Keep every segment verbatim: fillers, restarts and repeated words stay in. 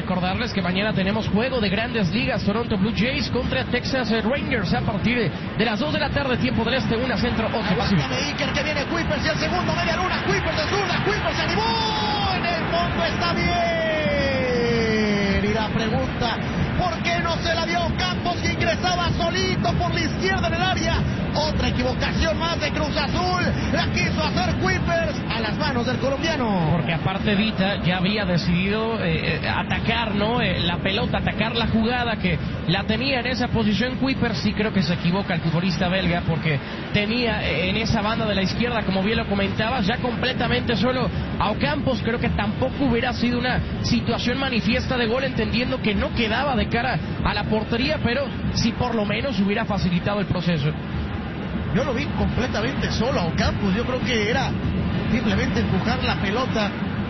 recordarles que mañana tenemos juego de Grandes Ligas, Toronto Blue Jays contra Texas Rangers a partir de, de las dos de la tarde, tiempo del este, una centro, ocho pacífico. Iker, que viene Kuipers y el segundo, media luna, Kuipers de zurda, Kuipers se animó, en el fondo está bien. Y la pregunta, ¿por qué no se la dio Campos, que ingresaba solito por la izquierda en el área? Otra equivocación más de Cruz Azul, la quiso hacer Kuipers a las manos del colombiano. Porque aparte Vita ya había decidido eh, atacar, ¿no? Eh, la pelota, atacar la jugada, que la tenía en esa posición Kuipers. Sí creo que se equivoca el futbolista belga, porque tenía eh, en esa banda de la izquierda, como bien lo comentabas, ya completamente solo a Ocampos. Creo que tampoco hubiera sido una situación manifiesta de gol, entendiendo que no quedaba de cara a la portería, pero sí por lo menos hubiera facilitado el proceso. Yo lo vi completamente solo a Ocampos. Yo creo que era simplemente empujar la pelota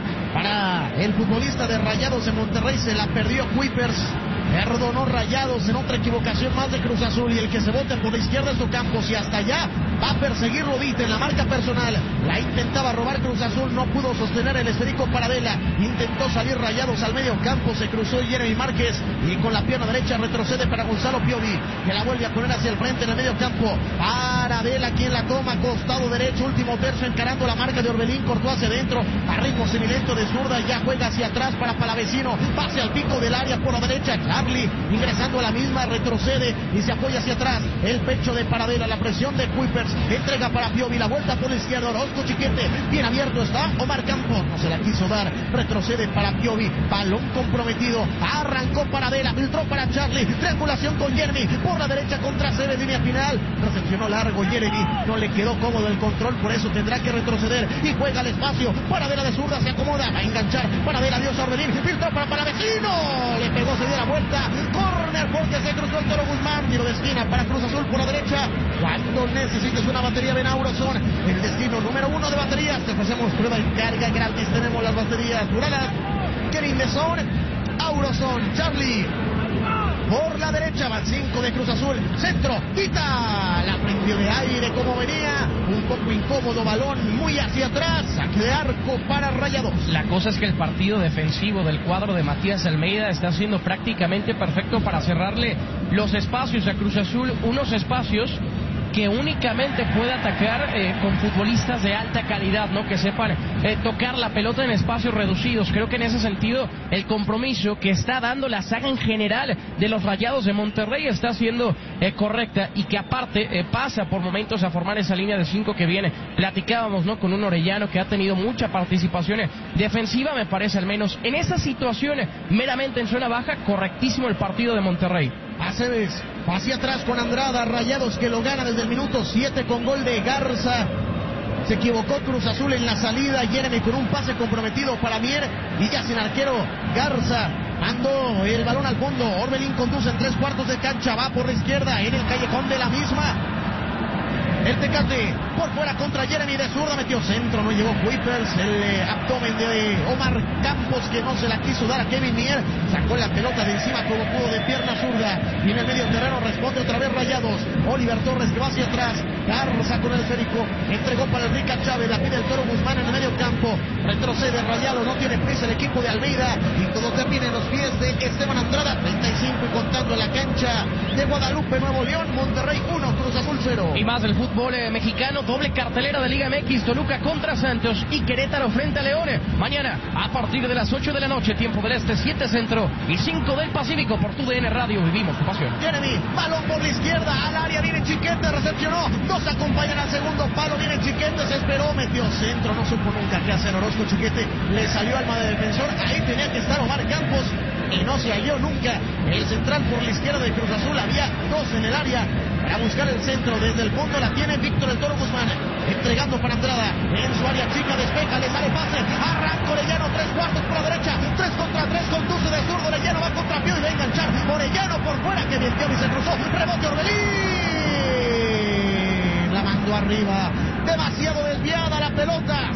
para el futbolista de Rayados de Monterrey. Se la perdió Kuipers. Perdonó Rayados en otra equivocación más de Cruz Azul, y el que se bote por la izquierda es Ocampos, y hasta allá va a perseguirlo Vita en la marca personal. La intentaba robar Cruz Azul, no pudo sostener el esférico Paradela, intentó salir Rayados al medio campo, se cruzó Jeremy Márquez y con la pierna derecha retrocede para Gonzalo Piovi, que la vuelve a poner hacia el frente en el medio campo. Paradela quien la toma, costado derecho, último tercio, encarando la marca de Orbelín, cortó hacia adentro, a ritmo semilento de zurda, ya juega hacia atrás para Palavecino, pase al pico del área por la derecha, Charlie ingresando a la misma, retrocede y se apoya hacia atrás, el pecho de Paradela, la presión de Kuipers, entrega para Piovi, la vuelta por la izquierda, Orozco Chiquete, bien abierto está Omar Campos, no se la quiso dar, retrocede para Piovi, balón comprometido, arrancó Paradela, filtró para Charlie, triangulación con Jeremy, por la derecha contra Cebe, línea final, recepcionó largo Jeremy, no le quedó cómodo el control, por eso tendrá que retroceder y juega al espacio, Paradela de zurda se acomoda, va a enganchar, Paradela dio a Orbelín, filtró para Palavecino, le pegó, se dio la vuelta, córner porque se cruzó el Toro Guzmán, tiro de esquina para Cruz Azul por la derecha. Cuando necesites una batería, ven a Auroson, el destino número uno de baterías. Te ofrecemos prueba y carga gratis, tenemos las baterías duradas, Kevin Besson, Auroson, Charlie por la derecha, van cinco de Cruz Azul, centro, Vita, la prendió de aire como venía, un poco incómodo, balón muy hacia atrás, saque de arco para Rayados. La cosa es que el partido defensivo del cuadro de Matías Almeida está siendo prácticamente perfecto para cerrarle los espacios a Cruz Azul, unos espacios que únicamente puede atacar eh, con futbolistas de alta calidad, ¿no? Que sepan eh, tocar la pelota en espacios reducidos. Creo que en ese sentido el compromiso que está dando la saga en general de los Rayados de Monterrey está siendo eh, correcta, y que aparte eh, pasa por momentos a formar esa línea de cinco que viene. Platicábamos, ¿no? Con un Orellano que ha tenido mucha participación defensiva, me parece, al menos en esa situación meramente en zona baja, correctísimo el partido de Monterrey. Aceves, hacia atrás con Andrada, Rayados que lo gana desde el minuto siete con gol de Garza. Se equivocó Cruz Azul en la salida, Jeremy con un pase comprometido para Mier, y ya sin arquero Garza mandó el balón al fondo. Orbelín conduce en tres cuartos de cancha, va por la izquierda en el callejón de la misma. El Tecate por fuera contra Jeremy de zurda, metió centro, no llegó Kuipers, el eh, abdomen de Omar Campos que no se la quiso dar a Kevin Mier, sacó la pelota de encima como pudo de pierna zurda, y en el medio terreno responde otra vez Rayados, Oliver Torres que va hacia atrás, Garza con el esférico, entregó para Enrique Chávez, la pide el Toro Guzmán en el medio campo, retrocede Rayados, no tiene prisa el equipo de Almeida, y todo termina en los pies de Esteban Andrada, treinta y cinco y contando en la cancha de Guadalupe, Nuevo León, Monterrey uno, Cruz Azul cero. Y más del fútbol eh, mexicano, doble cartelera de Liga M X, Toluca contra Santos y Querétaro frente a León. Mañana a partir de las ocho de la noche, tiempo del este, siete centro y cinco del Pacífico, por tu D N Radio, vivimos tu pasión. Jeremy, balón por la izquierda, al área viene Chiquete, recepcionó, dos acompañan al segundo palo, viene Chiquete, se esperó, metió centro, no supo nunca qué hacer Orozco Chiquete, le salió alma de defensor, ahí tenía que estar Omar Campos y no se halló nunca el central por la izquierda de Cruz Azul, había dos en el área para buscar el centro, desde el fondo la tiene Víctor el Toro Guzmán, entregando para Andrada, en su área chica, despeja, le sale pase, arranca Orellano, tres cuartos por la derecha, tres contra tres, conduce de zurdo, Orellano va contra Pío y va a enganchar, Orellano por fuera, que bien Pío y se cruzó, rebote Orbelín, la mandó arriba, demasiado desviada la pelota, saque derecho.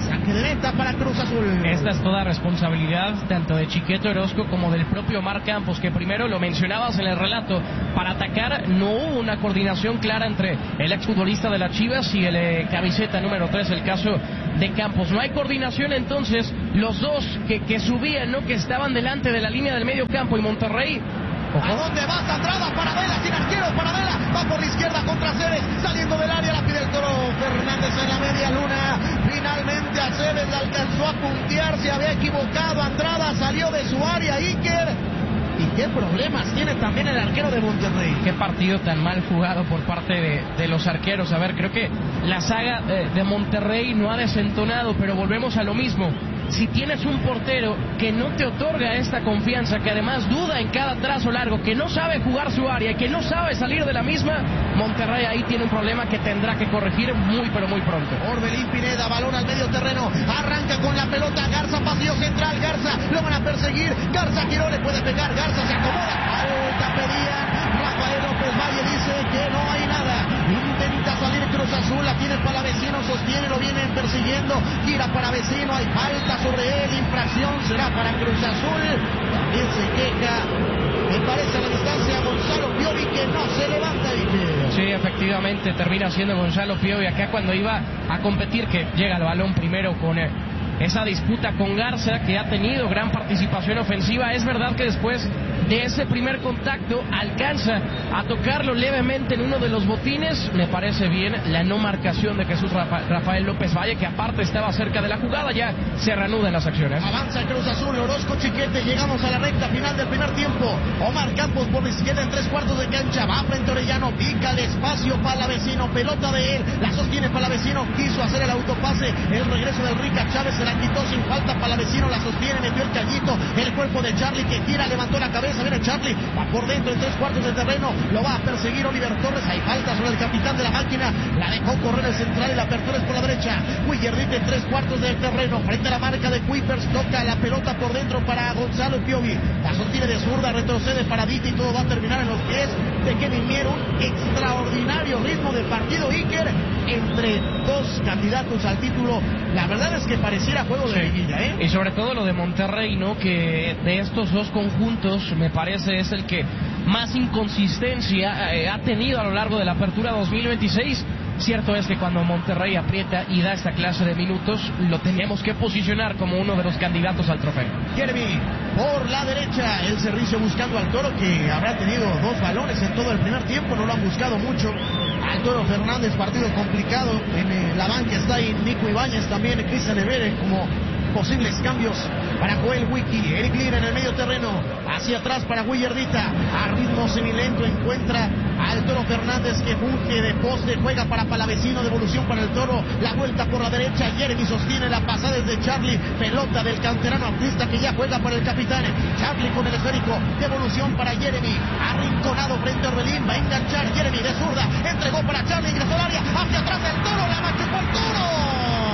meta para Cruz Azul. Esta es toda responsabilidad tanto de Chiquete Orozco como del propio Omar Campos, que primero lo mencionabas en el relato, para atacar no hubo una coordinación clara entre el exfutbolista de las Chivas y el eh, camiseta número tres, el caso de Campos. No hay coordinación, entonces los dos que, que subían, ¿no? que estaban delante de la línea del medio campo, y Monterrey. Ojo. ¿A dónde vas, Andrada? Paradela, sin arquero, Paradela, va por la izquierda contra Cebes, saliendo del área, la pide el Toro Fernández en la media luna. Finalmente a Cebes le alcanzó a puntear, se había equivocado Andrada, salió de su área, Iker. ¿Y qué problemas tiene también el arquero de Monterrey? Qué partido tan mal jugado por parte de, de los arqueros. A ver, creo que la saga de, de Monterrey no ha desentonado, pero volvemos a lo mismo. Si tienes un portero que no te otorga esta confianza, que además duda en cada trazo largo, que no sabe jugar su área, que no sabe salir de la misma, Monterrey ahí tiene un problema que tendrá que corregir muy pero muy pronto. Orbelín Pineda, balón al medio terreno, arranca con la pelota, Garza, pasillo central, Garza, lo van a perseguir, Garza giró, le puede pegar, Garza se acomoda, falta pedían, Rafael López Valle dice que no hay nada, intenta salir Cruz Azul, la tiene para vecino, sostiene, lo vienen persiguiendo, gira para vecino, hay falta sobre él, infracción será para Cruz Azul, también se queja, me parece a la distancia Gonzalo Piovi, que no se levanta. ¿Viste? Sí, efectivamente, termina siendo Gonzalo Piovi acá cuando iba a competir, que llega el balón primero con eh, esa disputa con Garza, que ha tenido gran participación ofensiva. Es verdad que después de ese primer contacto alcanza a tocarlo levemente en uno de los botines. Me parece bien la no marcación de Jesús Rafa, Rafael López Valle, que aparte estaba cerca de la jugada. Ya se reanudan las acciones. Avanza Cruz Azul, Orozco, Chiquete, llegamos a la recta final del primer tiempo. Omar Campos por la izquierda en tres cuartos de cancha, va frente a Orellano, pica el espacio para vecino, pelota de él, la sostiene para vecino, quiso hacer el autopase, el regreso del Rica Chávez, se la quitó sin falta para vecino, la sostiene, metió el callito, el cuerpo de Charlie que gira, levantó la cabeza, viene Charlie, va por dentro en tres cuartos de terreno, lo va a perseguir Oliver Torres, hay falta sobre el capitán de la máquina, la dejó correr el central y la apertura es por la derecha. Willardita en tres cuartos de terreno, frente a la marca de Kuipers, toca la pelota por dentro para Gonzalo Piovi, la sostiene de zurda, retrocede para Diti y todo va a terminar en los pies de Kevin Mier. Un extraordinario ritmo de partido, Iker, entre dos candidatos al título. La verdad es que pareciera juego de liguilla, ¿eh? Y sobre todo lo de Monterrey, ¿no? Que de estos dos conjuntos me parece es el que más inconsistencia eh, ha tenido a lo largo de la apertura dos mil veintiséis. Cierto es que cuando Monterrey aprieta y da esta clase de minutos, lo tenemos que posicionar como uno de los candidatos al trofeo. Jeremy, por la derecha, el servicio buscando al Toro, que habrá tenido dos balones en todo el primer tiempo, no lo han buscado mucho. Al Toro Fernández, partido complicado. En la banca está ahí Nico Ibáñez, también Cristian Evere como posibles cambios para Joel Wiki. Eric Lira en el medio terreno, hacia atrás para Willardita, a ritmo semilento encuentra al Toro Fernández, que funge de poste, juega para Palavecino, devolución para el Toro, la vuelta por la derecha, Jeremy sostiene la pasada desde Charlie, pelota del canterano autista que ya juega para el capitán, Charlie con el esférico, devolución para Jeremy, arrinconado frente a Orbelín, va a enganchar Jeremy de zurda, entregó para Charlie, ingresó al área, hacia atrás el Toro, la machucó el Toro.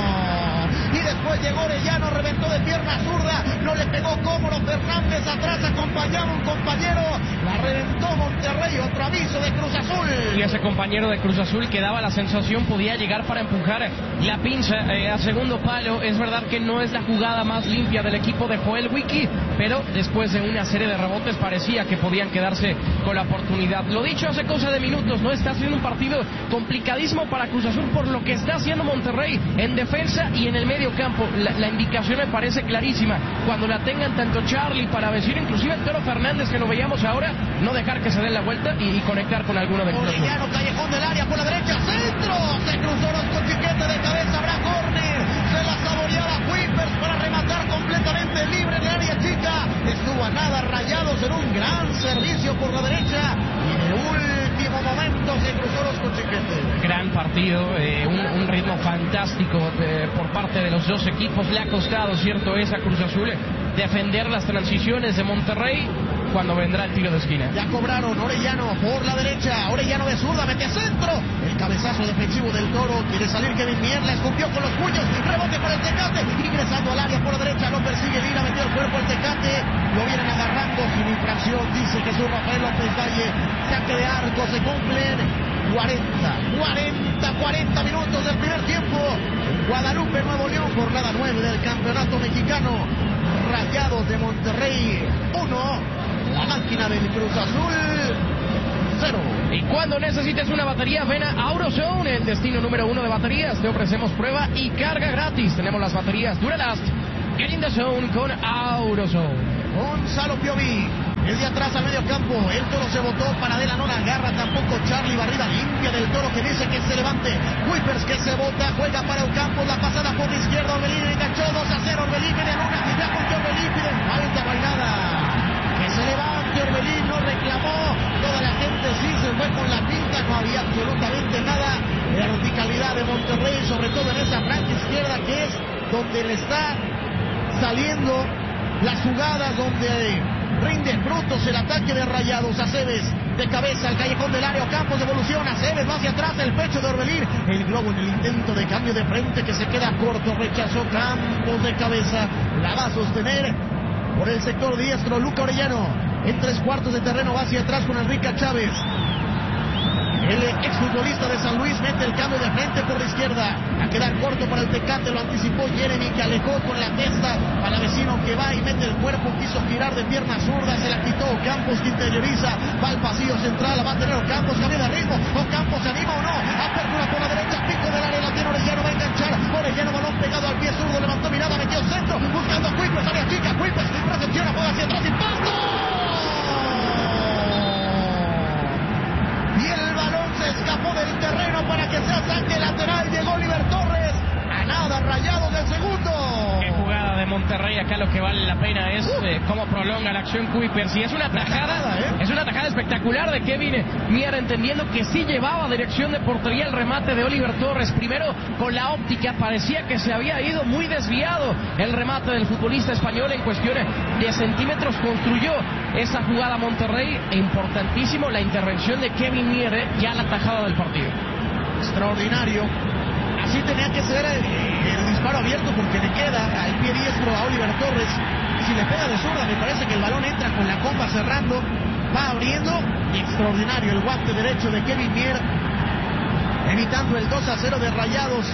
Y después llegó Orellano, reventó de pierna zurda, no le pegó cómodo Fernández, atrás acompañaba un compañero, la reventó Monterrey, otro aviso de Cruz Azul. Y ese compañero de Cruz Azul que daba la sensación podía llegar para empujar la pinza eh, a segundo palo. Es verdad que no es la jugada más limpia del equipo de Joel Wiki, pero después de una serie de rebotes parecía que podían quedarse con la oportunidad. Lo dicho hace cosa de minutos, no está siendo un partido complicadísimo para Cruz Azul por lo que está haciendo Monterrey en defensa y en el medio campo. La, la indicación me parece clarísima. Cuando la tengan tanto Charlie para decir, inclusive el Toro Fernández que lo veíamos ahora, no dejar que se den la vuelta y, y conectar con alguno de Cruz Azul. Orellano, callejón del área por la derecha, centro, se cruzó con Chiquete de cabeza, habrá córner, se la saboreaba Kuipers para rematar completamente libre en el área chica, estuvo a nada, Rayados en un gran servicio por la derecha y en el último momento se cruzó con Chiquete. Gran partido, eh, un, un ritmo fantástico eh, por parte de los dos equipos. Le ha costado, cierto es, a Cruz Azul defender las transiciones de Monterrey cuando vendrá el tiro de esquina. Ya cobraron, Orellano por la derecha, Orellano de zurda, mete centro, el cabezazo defensivo del Toro, quiere salir Kevin Mier, la escupió con los puños, rebote para el Tecate, ingresando al área por la derecha, lo persigue Lira, metió el cuerpo al Tecate, lo vienen agarrando sin infracción, dice Jesús Rafael López Valle, saque de arco, se cumplen cuarenta, cuarenta, cuarenta minutos del primer tiempo. Guadalupe, Nuevo León, jornada nueve del campeonato mexicano. Rayados de Monterrey uno, la máquina del Cruz Azul cero. Y cuando necesites una batería, ven a AutoZone, el destino número uno de baterías. Te ofrecemos prueba y carga gratis. Tenemos las baterías Duralast. Get in the zone con AutoZone. Gonzalo Piovi, el de atrás al medio campo. El Toro se botó, Paradela no la agarra tampoco. Charlie, barrida limpia del Toro que dice que se levante. Kuipers que se bota, juega para Ocampo. La pasada por la izquierda, Orbelín enganchó dos a cero. Orbelín viene a Luna, ya con Orbelín pide falta, no hay nada. Que se levante Orbelín, no reclamó. Toda la gente sí se fue con la pinta, no había absolutamente nada. La verticalidad de Monterrey, sobre todo en esa franja izquierda que es donde le está saliendo las jugadas, donde rinde frutos el ataque de Rayados. Aceves de cabeza al callejón del área, Campos devolución, Aceves va hacia atrás, el pecho de Orbelín, el globo en el intento de cambio de frente que se queda corto, rechazó Campos de cabeza, la va a sostener por el sector diestro Luca Orellano, en tres cuartos de terreno va hacia atrás con Enrique Chávez. El exfutbolista de San Luis mete el cambio de frente por la izquierda. A quedar corto para el Tecate, lo anticipó Jeremy, que alejó con la testa para vecino que va y mete el cuerpo. Quiso girar de pierna zurda, se la quitó Campos, que interioriza. Va al pasillo central, la va a tener Campos, cambia de ritmo. Campos se anima o no. Apertura por la derecha, pico del área, la tiene Orellano, va a enganchar. Orellano, balón pegado al pie zurdo, levantó mirada, metió centro, buscando a Kuipers, área chica. Kuipers recepciona, juega hacia atrás, impacto. Y el balón se escapó del terreno para que sea saque lateral. Llegó Oliver Torres. A nada, Rayados del segundo. Qué jugada de Monterrey. Acá lo que vale la pena es uh. eh, cómo prolonga la acción Kuipers. Y es una tajada, ¿eh? Es una tajada espectacular de Kevin Mier, entendiendo que sí llevaba dirección de portería el remate de Oliver Torres. Primero con la óptica, parecía que se había ido muy desviado el remate del futbolista español. En cuestiones de centímetros construyó esa jugada Monterrey. E importantísimo la intervención de Kevin Mier, ya la tajada del partido. Extraordinario. Así tenía que ser el, el disparo abierto, porque le queda al pie diestro a Oliver Torres. Si le pega de zurda, me parece que el balón entra con la comba cerrando, va abriendo. Extraordinario el guante derecho de Kevin Mier, evitando el dos a cero de Rayados.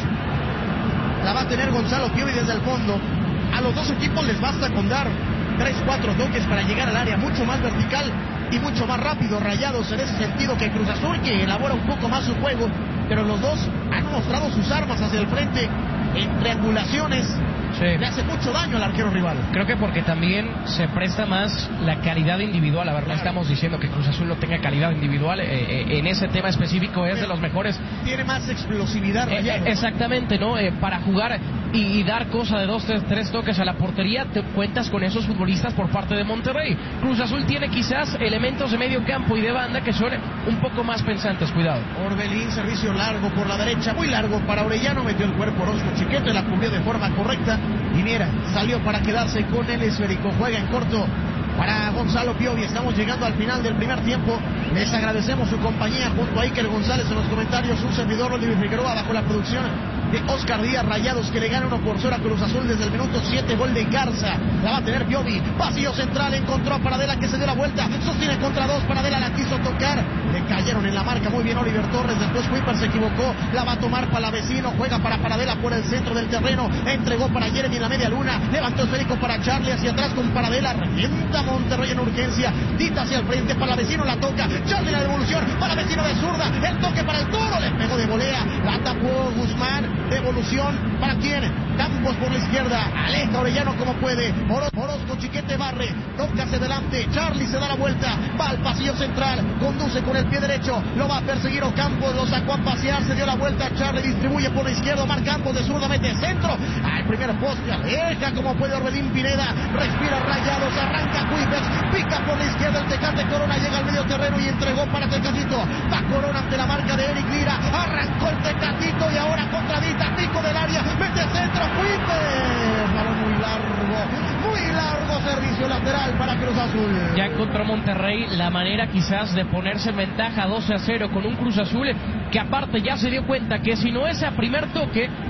La va a tener Gonzalo Piovi desde el fondo. A los dos equipos les basta con dar tres, cuatro toques para llegar al área, mucho más vertical y mucho más rápido Rayados en ese sentido que Cruz Azul, que elabora un poco más su juego, pero los dos han mostrado sus armas hacia el frente en triangulaciones. Sí. Le hace mucho daño al arquero rival. Creo que porque también se presta más la calidad individual. A ver, no estamos diciendo que Cruz Azul no tenga calidad individual. Eh, eh, en ese tema específico es de los mejores. Tiene más explosividad. Eh, eh, exactamente, ¿no? Eh, para jugar y, y dar cosa de dos, tres, tres toques a la portería, te cuentas con esos futbolistas por parte de Monterrey. Cruz Azul tiene quizás elementos de medio campo y de banda que son un poco más pensantes. Cuidado. Orbelín, servicio largo por la derecha, muy largo para Orellano, metió el cuerpo Orozco Chiquete, la cubrió de forma correcta. Y mira, salió para quedarse con el esférico. Juega en corto para Gonzalo Piovi. Estamos llegando al final del primer tiempo. Les agradecemos su compañía junto a Iker González en los comentarios. Un servidor, Oliver Figueroa, bajo la producción de Oscar Díaz. Rayados que le gana uno por cero a Cruz Azul desde el minuto siete. Gol de Garza. La va a tener Piovi. Pasillo central. Encontró a Paradela, que se dio la vuelta. Sostiene contra dos. Paradela la quiso tocar. Le cayeron en la marca muy bien Oliver Torres. Después Kuipers se equivocó. La va a tomar Palavecino. Juega para Paradela por el centro del terreno. Entregó para Jeremy en la media luna. Levantó esférico para Charlie hacia atrás con Paradela. Revienta Monterrey en urgencia. Dita hacia el frente. Palavecino la toca. Charlie la devolución. Palavecino de zurda. El toque para el Toro. Le pegó de volea. La tapó Guzmán. Devolución. ¿Para quién? Campos por la izquierda. Aleja Orellano como puede. Orozco Chiquete barre. Toca hacia adelante. Charlie se da la vuelta. Va al pasillo central. Conduce con el pie derecho. Lo va a perseguir Ocampos. Lo sacó a pasear. Se dio la vuelta. Charlie distribuye por la izquierda. Omar Campos de zurda mete centro. Al primer poste. Aleja como puede Orbelín Pineda. Respira Rayados. Arranca Kuipers. Pica por la izquierda el Tecate. Corona llega al medio terreno y entregó para Tecatito. Va Corona ante la marca de Eric Lira. Arrancó el Tecatito y ahora contradita. Pico del área. Mete centro. Kuipers. Balón muy largo. Muy largo. Servicio lateral para Cruz Azul. Ya encontró Monterrey la manera quizás de ponerse en ventaja doce a cero con un Cruz Azul que aparte ya se dio cuenta que si no es a primer toque,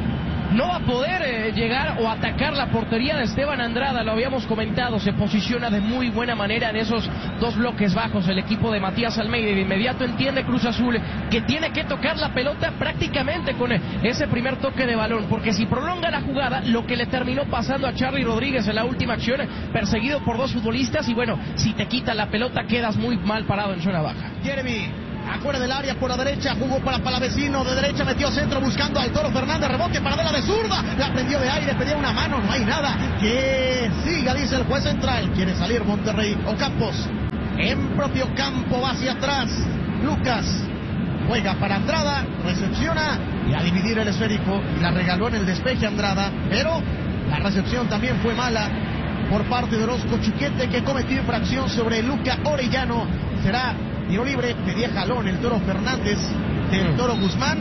no va a poder eh, llegar o atacar la portería de Esteban Andrada, lo habíamos comentado, se posiciona de muy buena manera en esos dos bloques bajos el equipo de Matías Almeida, y de inmediato entiende Cruz Azul que tiene que tocar la pelota prácticamente con ese primer toque de balón, porque si prolonga la jugada, lo que le terminó pasando a Charly Rodríguez en la última acción, perseguido por dos futbolistas, y bueno, si te quita la pelota quedas muy mal parado en zona baja. Jeremy, afuera del área por la derecha, jugó para Palavecino, de derecha metió centro buscando al Toro Fernández, rebote para Vela de zurda, la prendió de aire, pedía una mano, no hay nada, que siga, dice el juez central, quiere salir Monterrey. Ocampos, en propio campo, va hacia atrás, Lucas, juega para Andrada, recepciona, y a dividir el esférico, y la regaló en el despeje Andrada, pero la recepción también fue mala por parte de Orozco Chiquete, que cometió infracción sobre Luca Orellano. Será tiro libre, pedía jalón el Toro Fernández del Toro Guzmán,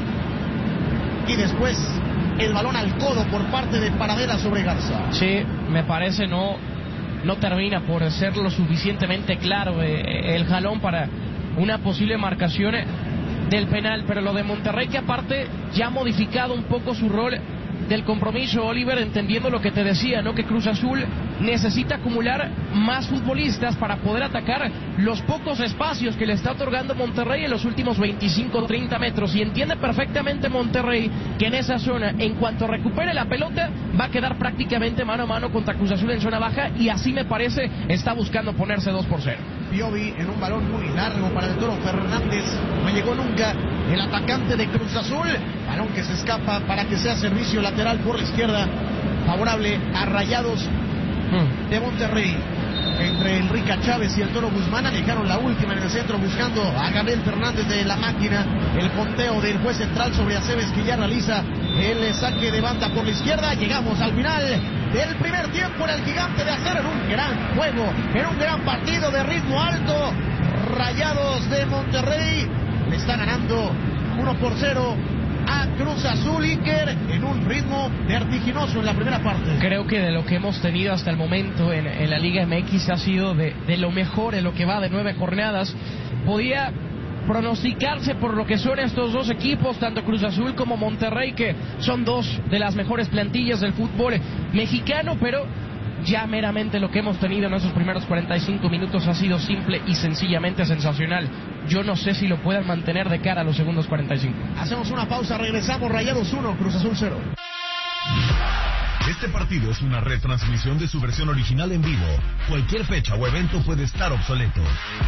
y después el balón al codo por parte de Paradela sobre Garza. Sí, me parece no, no termina por ser lo suficientemente claro eh, el jalón para una posible marcación del penal, pero lo de Monterrey, que aparte ya ha modificado un poco su rol del compromiso, Oliver, entendiendo lo que te decía, ¿no? Que Cruz Azul necesita acumular más futbolistas para poder atacar los pocos espacios que le está otorgando Monterrey en los últimos veinticinco o treinta metros, y entiende perfectamente Monterrey que en esa zona, en cuanto recupere la pelota, va a quedar prácticamente mano a mano contra Cruz Azul en zona baja, y así me parece está buscando ponerse dos por cero. Piovi en un balón muy largo para el Toro Fernández, no llegó nunca el atacante de Cruz Azul, balón que se escapa para que sea servicio lateral por la izquierda, favorable a Rayados de Monterrey. Entre Enrique Chávez y el Toro Guzmán alejaron la última en el centro buscando a Gabriel Fernández de la máquina. El conteo del juez central sobre Aceves, que ya realiza el saque de banda por la izquierda. Llegamos al final del primer tiempo en el Gigante de Acero, en un gran juego, en un gran partido de ritmo alto. Rayados de Monterrey le está ganando uno por cero a Cruz Azul, Iker, en un ritmo vertiginoso en la primera parte. Creo que de lo que hemos tenido hasta el momento en, en la Liga M X ha sido de, de lo mejor en lo que va de nueve jornadas. Podía pronosticarse por lo que son estos dos equipos, tanto Cruz Azul como Monterrey, que son dos de las mejores plantillas del fútbol mexicano, pero ya meramente lo que hemos tenido en esos primeros cuarenta y cinco minutos ha sido simple y sencillamente sensacional. Yo no sé si lo puedan mantener de cara a los segundos cuarenta y cinco. Hacemos una pausa, regresamos. Rayados uno, Cruz Azul cero. Este partido es una retransmisión de su versión original en vivo. Cualquier fecha o evento puede estar obsoleto.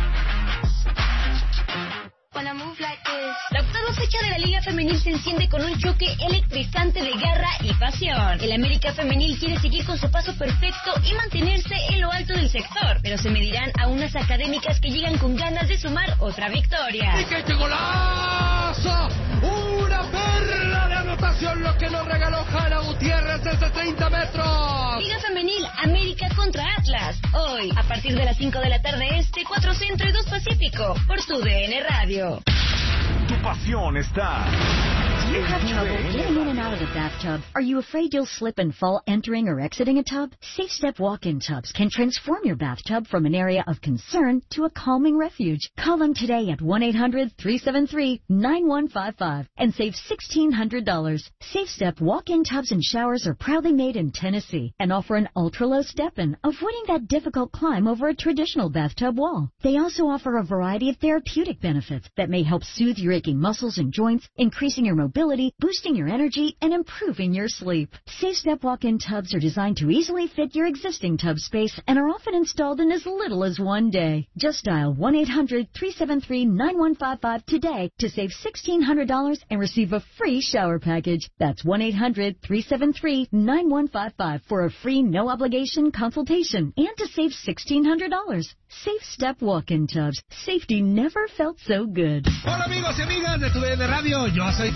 La octava fecha de la Liga Femenil se enciende con un choque electrizante de garra y pasión. El América Femenil quiere seguir con su paso perfecto y mantenerse en lo alto del sector, pero se medirán a unas académicas que llegan con ganas de sumar otra victoria. ¡Y qué golazo! ¡Una perla de anotación, lo que nos regaló Jana Gutiérrez desde treinta metros! Liga Femenil, América contra Atlas. Hoy, a partir de las cinco de la tarde este, cuatro Centro y dos Pacífico, por tu D N Radio. Tu pasión está. Do you have trouble getting in and out of the bathtub? Are you afraid you'll slip and fall entering or exiting a tub? Safe Step walk-in tubs can transform your bathtub from an area of concern to a calming refuge. Call them today at one eight hundred three seven three nine one five five and save sixteen hundred dollars. Safe Step walk-in tubs and showers are proudly made in Tennessee and offer an ultra-low step-in, avoiding that difficult climb over a traditional bathtub wall. They also offer a variety of therapeutic benefits that may help soothe your aching muscles and joints, increasing your mobility, boosting your energy, and improving your sleep. Safe Step walk-in tubs are designed to easily fit your existing tub space and are often installed in as little as one day. Just dial one eight hundred three seven three nine one five five today to save sixteen hundred dollars and receive a free shower package. That's one eight hundred three seven three nine one five five for a free no-obligation consultation and to save sixteen hundred dollars. Safe Step walk-in tubs. Safety never felt so good. Hola amigos y amigas de tu D N Radio, yo soy...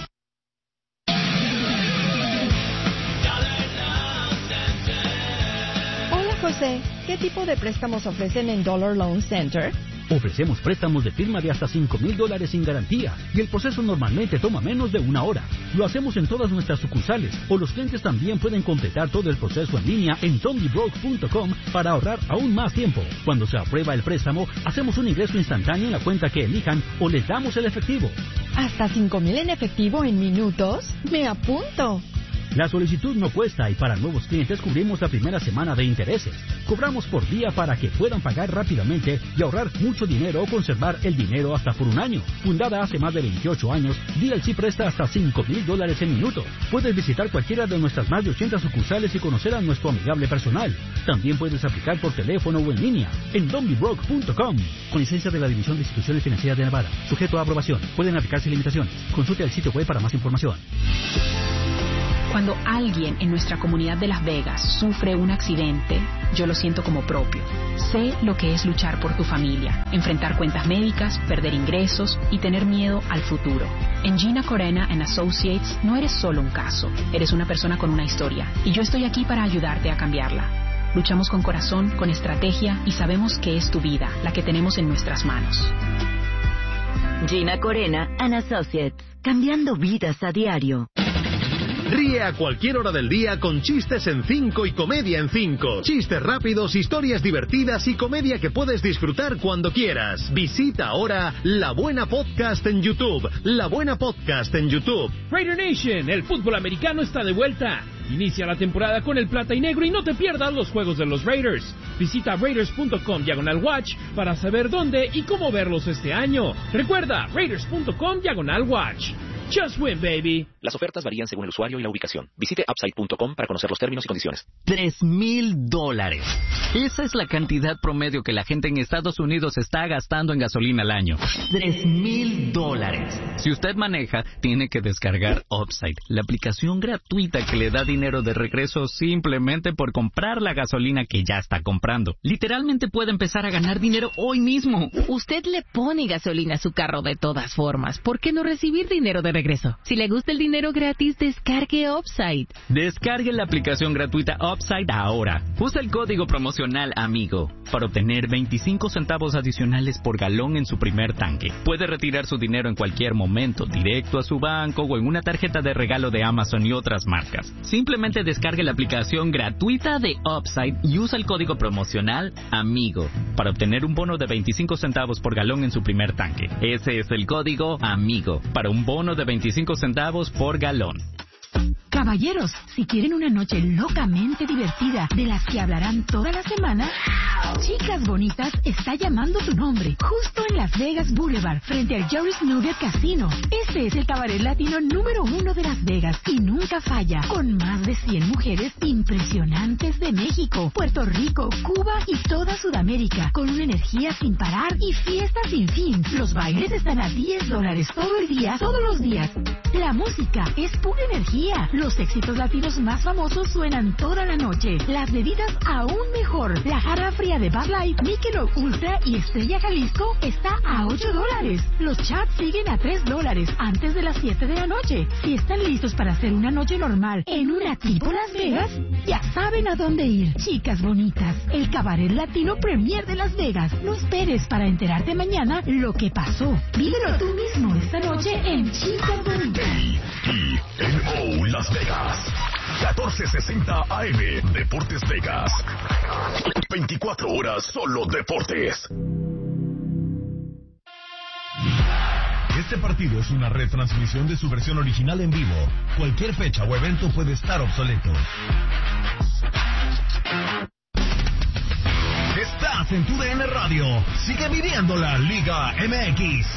Hola José, ¿qué tipo de préstamos ofrecen en Dollar Loan Center? Ofrecemos préstamos de firma de hasta cinco mil dólares sin garantía y el proceso normalmente toma menos de una hora. Lo hacemos en todas nuestras sucursales o los clientes también pueden completar todo el proceso en línea en tony broke punto com para ahorrar aún más tiempo. Cuando se aprueba el préstamo, hacemos un ingreso instantáneo en la cuenta que elijan o les damos el efectivo. ¿Hasta cinco mil en efectivo en minutos? ¡Me apunto! La solicitud no cuesta y para nuevos clientes cubrimos la primera semana de intereses. Cobramos por día para que puedan pagar rápidamente y ahorrar mucho dinero o conservar el dinero hasta por un año. Fundada hace más de veintiocho años, D L C presta hasta cinco mil dólares en minutos. Puedes visitar cualquiera de nuestras más de ochenta sucursales y conocer a nuestro amigable personal. También puedes aplicar por teléfono o en línea en donbybroke punto com. Con licencia de la División de Instituciones Financieras de Nevada. Sujeto a aprobación. Pueden aplicarse limitaciones. Consulte el sitio web para más información. Cuando alguien en nuestra comunidad de Las Vegas sufre un accidente, yo lo siento como propio. Sé lo que es luchar por tu familia, enfrentar cuentas médicas, perder ingresos y tener miedo al futuro. En Gina Corena and Associates no eres solo un caso, eres una persona con una historia y yo estoy aquí para ayudarte a cambiarla. Luchamos con corazón, con estrategia y sabemos que es tu vida la que tenemos en nuestras manos. Gina Corena and Associates, cambiando vidas a diario. Ríe a cualquier hora del día con chistes en cinco y comedia en cinco. Chistes rápidos, historias divertidas y comedia que puedes disfrutar cuando quieras. Visita ahora La Buena Podcast en YouTube. La Buena Podcast en YouTube. Raider Nation, el fútbol americano está de vuelta. Inicia la temporada con el plata y negro y no te pierdas los juegos de los Raiders. Visita raiders punto com diagonal watch para saber dónde y cómo verlos este año. Recuerda, raiders punto com diagonal watch. Just win, baby. Las ofertas varían según el usuario y la ubicación. Visite upside punto com para conocer los términos y condiciones. Tres mil dólares. Esa es la cantidad promedio que la gente en Estados Unidos está gastando en gasolina al año. Tres mil dólares. Si usted maneja, tiene que descargar Upside, la aplicación gratuita que le da dinero de regreso simplemente por comprar la gasolina que ya está comprando. Literalmente puede empezar a ganar dinero hoy mismo. Usted le pone gasolina a su carro de todas formas. ¿Por qué no recibir dinero de regreso? Si le gusta el dinero gratis, descargue Upside. Descargue la aplicación gratuita Upside ahora. Usa el código promocional AMIGO para obtener veinticinco centavos adicionales por galón en su primer tanque. Puede retirar su dinero en cualquier momento, directo a su banco o en una tarjeta de regalo de Amazon y otras marcas. Simplemente descargue la aplicación gratuita de Upside y usa el código promocional AMIGO para obtener un bono de veinticinco centavos por galón en su primer tanque. Ese es el código AMIGO para un bono de veinticinco centavos por galón. Caballeros, si quieren una noche locamente divertida, de las que hablarán toda la semana, Chicas Bonitas está llamando tu nombre, justo en Las Vegas Boulevard, frente al Jerry's Nugget Casino. Este es el cabaret latino número uno de Las Vegas y nunca falla, con más de cien mujeres impresionantes de México, Puerto Rico, Cuba y toda Sudamérica, con una energía sin parar y fiestas sin fin. Los bailes están a diez dólares todo el día, todos los días. La música es pura energía. Los éxitos latinos más famosos suenan toda la noche. Las bebidas aún mejor. La jarra fría de Bud Light, Michelob Ultra y Estrella Jalisco está a ocho dólares. Los chats siguen a tres dólares antes de las siete de la noche. Si están listos para hacer una noche normal en una tipo Las Vegas, ya saben a dónde ir. Chicas Bonitas, el cabaret latino premier de Las Vegas. No esperes para enterarte mañana lo que pasó. Vívelo tú mismo esta noche en Chicas Bonitas. Y N O Las Vegas, catorce sesenta A M, Deportes Vegas. veinticuatro horas solo deportes. Este partido es una retransmisión de su versión original en vivo. Cualquier fecha o evento puede estar obsoleto. Estás en tu D N Radio. Sigue viviendo la Liga M X.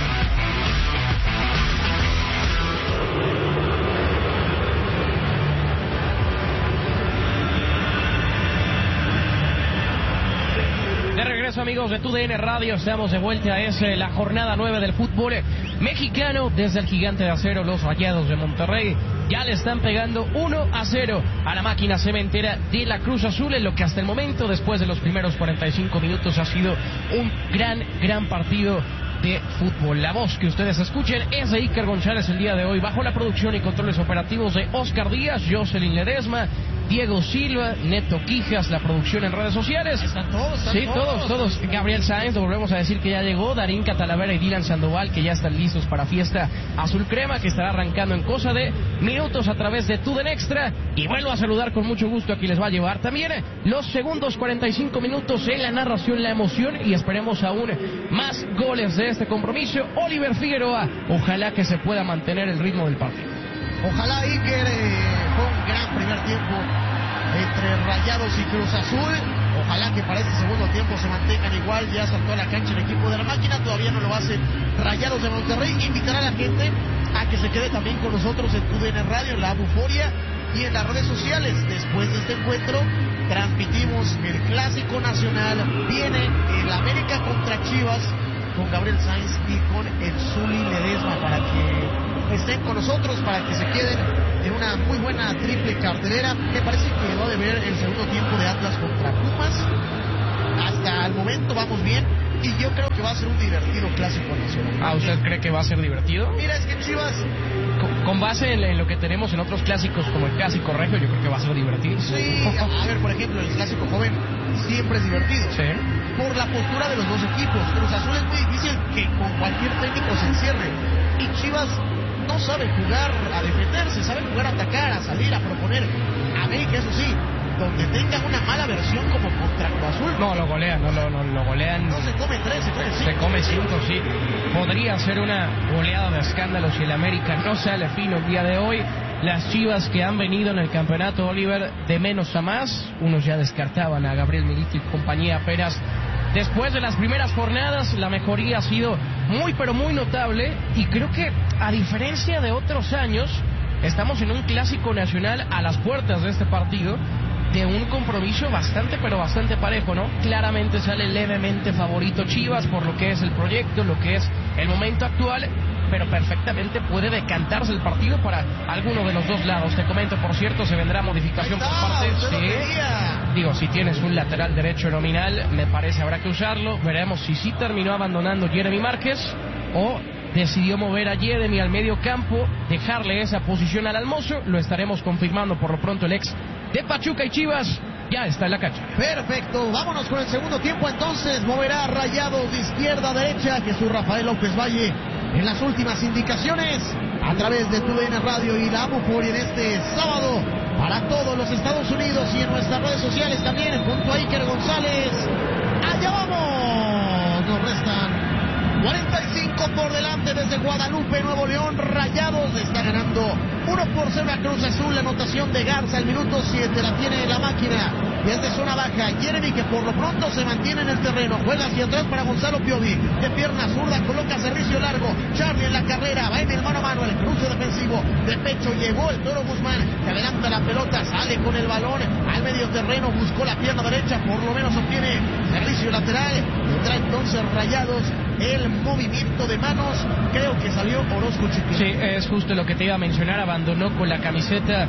De regreso, amigos de tu D N Radio, estamos de vuelta. Es eh, la jornada nueve del fútbol mexicano. Desde el Gigante de Acero, los Rayados de Monterrey ya le están pegando uno a cero a la máquina cementera de la Cruz Azul, en lo que hasta el momento, después de los primeros cuarenta y cinco minutos, ha sido un gran, gran partido de fútbol. La voz que ustedes escuchen es de Iker González el día de hoy, bajo la producción y controles operativos de Oscar Díaz, Jocelyn Ledesma, Diego Silva, Neto Quijas, la producción en redes sociales. Están todos, están sí, todos, todos, todos. Gabriel Sáenz, volvemos a decir que ya llegó, Darín Catalavera y Dylan Sandoval, que ya están listos para Fiesta Azul Crema, que estará arrancando en cosa de minutos a través de T U D N Extra. Y vuelvo a saludar con mucho gusto a quien les va a llevar también los segundos cuarenta y cinco minutos en la narración, la emoción, y esperemos aún más goles de este compromiso. Oliver Figueroa, ojalá que se pueda mantener el ritmo del partido. Ojalá Iker, eh, fue un gran primer tiempo entre Rayados y Cruz Azul. Ojalá que para este segundo tiempo se mantengan igual. Ya saltó a la cancha el equipo de la máquina, todavía no lo hace Rayados de Monterrey. Invitará a la gente a que se quede también con nosotros en Tu D N Radio, en la Buforia y en las redes sociales. Después de este encuentro transmitimos el Clásico Nacional. Viene el América contra Chivas con Gabriel Sainz y con el Zuli Ledesma, para que estén con nosotros, para que se queden en una muy buena triple cartelera. Me parece que va a ver el segundo tiempo de Atlas contra Pumas. Hasta el momento vamos bien y yo creo que va a ser un divertido Clásico Nacional. Ah, ¿usted cree que va a ser divertido? Mira, es que Chivas, con, con base en, en lo que tenemos en otros clásicos como el Clásico Regio, yo creo que va a ser divertido. Sí, a ver, por ejemplo, el Clásico Joven siempre es divertido. Sí. Por la postura de los dos equipos. Cruz Azul es muy difícil que con cualquier técnico se encierre. Y Chivas no sabe jugar a defenderse, sabe jugar a atacar, a salir, a proponer. América, eso sí, donde tenga una mala versión como contra Cruz Azul. No, lo golean, no lo, no, lo golean. No se come tres, se come cinco. Se come cinco, sí. Podría ser una goleada de escándalo si el América no sale fino el día de hoy. Las Chivas que han venido en el campeonato, Oliver, de menos a más. Unos ya descartaban a Gabriel Milito y compañía apenas. Después de las primeras jornadas, la mejoría ha sido muy, pero muy notable. Y creo que, a diferencia de otros años, estamos en un Clásico Nacional a las puertas de este partido, de un compromiso bastante, pero bastante parejo, ¿no? Claramente sale levemente favorito Chivas por lo que es el proyecto, lo que es el momento actual, pero perfectamente puede decantarse el partido para alguno de los dos lados. Te comento, por cierto, se vendrá modificación por parte. Sí. Digo, si tienes un lateral derecho nominal, me parece habrá que usarlo. Veremos si sí terminó abandonando Jeremy Márquez o decidió mover a Jeremy al medio campo, dejarle esa posición al Almozo. Lo estaremos confirmando por lo pronto. El ex de Pachuca y Chivas ya está en la cancha. Perfecto, vámonos con el segundo tiempo entonces. Moverá Rayados de izquierda a derecha. Jesús Rafael López Valle en las últimas indicaciones a través de Tu D N Radio y la Buforia en este sábado para todos los Estados Unidos y en nuestras redes sociales también junto a Iker González. Allá vamos, nos restan cuarenta y cinco por delante desde Guadalupe, Nuevo León. Rayados está ganando uno por cero a Cruz Azul. La anotación de Garza al minuto siete la tiene la máquina desde zona baja. Jeremy, que por lo pronto se mantiene en el terreno, juega hacia atrás para Gonzalo Piovi, de pierna zurda coloca servicio largo. Charlie en la carrera, va en el mano a mano, el cruce defensivo de pecho, llegó el Toro Guzmán, que adelanta la pelota, sale con el balón al medio terreno, buscó la pierna derecha, por lo menos obtiene servicio lateral, y trae entonces Rayados el movimiento de manos. Creo que salió Orozco Chiquete. Sí, es justo lo que te iba a mencionar. Abandonó con la camiseta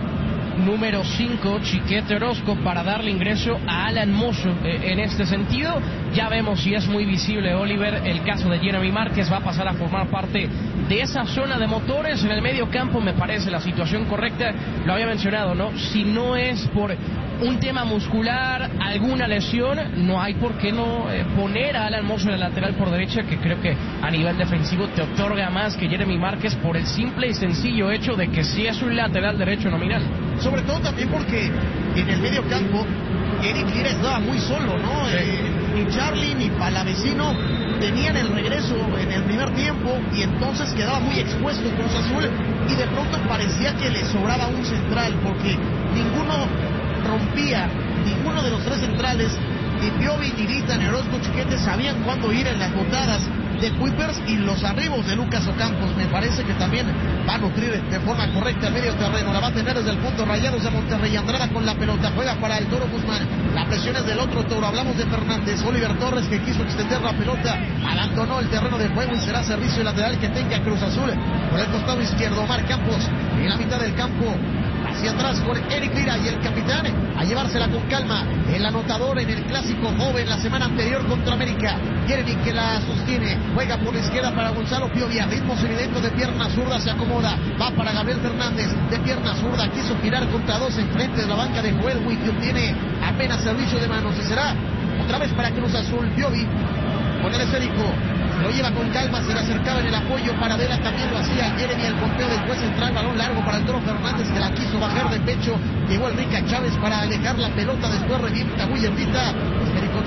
número cinco Chiquete Orozco para darle ingreso a Alan Mozo. Eh, en este sentido, ya vemos si es muy visible, Oliver, el caso de Jeremy Márquez. Va a pasar a formar parte de esa zona de motores en el medio campo. Me parece la situación correcta. Lo había mencionado, ¿no? Si no es por un tema muscular, alguna lesión, no hay por qué no eh, poner a Alan Mozo en el lateral por derecha, que creo que a nivel defensivo te otorga más que Jeremy Márquez por el simple y sencillo hecho de que sí es un lateral derecho nominal. Sobre todo también porque en el medio campo Eric Lira estaba muy solo, ¿no? Sí. Eh, ni Charlie ni Palavecino tenían el regreso en el primer tiempo y entonces quedaba muy expuesto el Cruz Azul y de pronto parecía que le sobraba un central porque ninguno rompía, ninguno de los tres centrales, ni Piovi, ni Vita, ni Orozco Chiquete sabían cuándo ir en las botadas de Kuipers y los arribos de Lucas Ocampos. Me parece que también va a nutrir de forma correcta el medio terreno. La va a tener desde el punto. Rayados de Monterrey. Andrada con la pelota, juega para el Toro Guzmán. La presión es del otro Toro. Hablamos de Fernández. Oliver Torres, que quiso extender la pelota, abandonó el terreno de juego y será servicio lateral que tenga Cruz Azul por el costado izquierdo. Omar Campos en la mitad del campo, hacia atrás con Eric Lira y el capitán a llevársela con calma. El anotador en el Clásico Joven la semana anterior contra América, Jeremy, que la sostiene, juega por la izquierda para Gonzalo Piovi, a ritmo semiderecho de pierna zurda, se acomoda, va para Gabriel Fernández, de pierna zurda, quiso girar contra dos en frente de la banca de Joel Wii, que obtiene apenas servicio de manos, y será otra vez para Cruz Azul. Piovi con el esférico, lo lleva con calma, se le acercaba en el apoyo para Vela, también lo hacía Jeremy, el conteo después central, balón largo para el Toro Fernández, que la quiso bajar de pecho, llegó el Rica Chávez para alejar la pelota, después revienta William Vita, esférico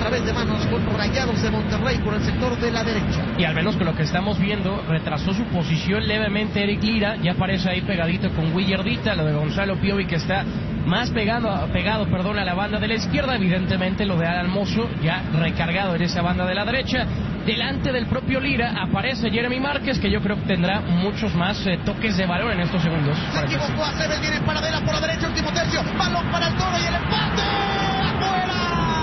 través de manos con Rayados de Monterrey por el sector de la derecha. Y al menos con lo que estamos viendo, retrasó su posición levemente Eric Lira, ya aparece ahí pegadito con Willardita, lo de Gonzalo Piovi que está más pegado, pegado perdón, a la banda de la izquierda, evidentemente lo de Alan Mozo ya recargado en esa banda de la derecha. Delante del propio Lira aparece Jeremy Márquez, que yo creo que tendrá muchos más eh, toques de balón en estos segundos. Se equivocó a Aceves, viene Paradela por la derecha, último tercio, balón para el Toro y el empate. ¡Afuera!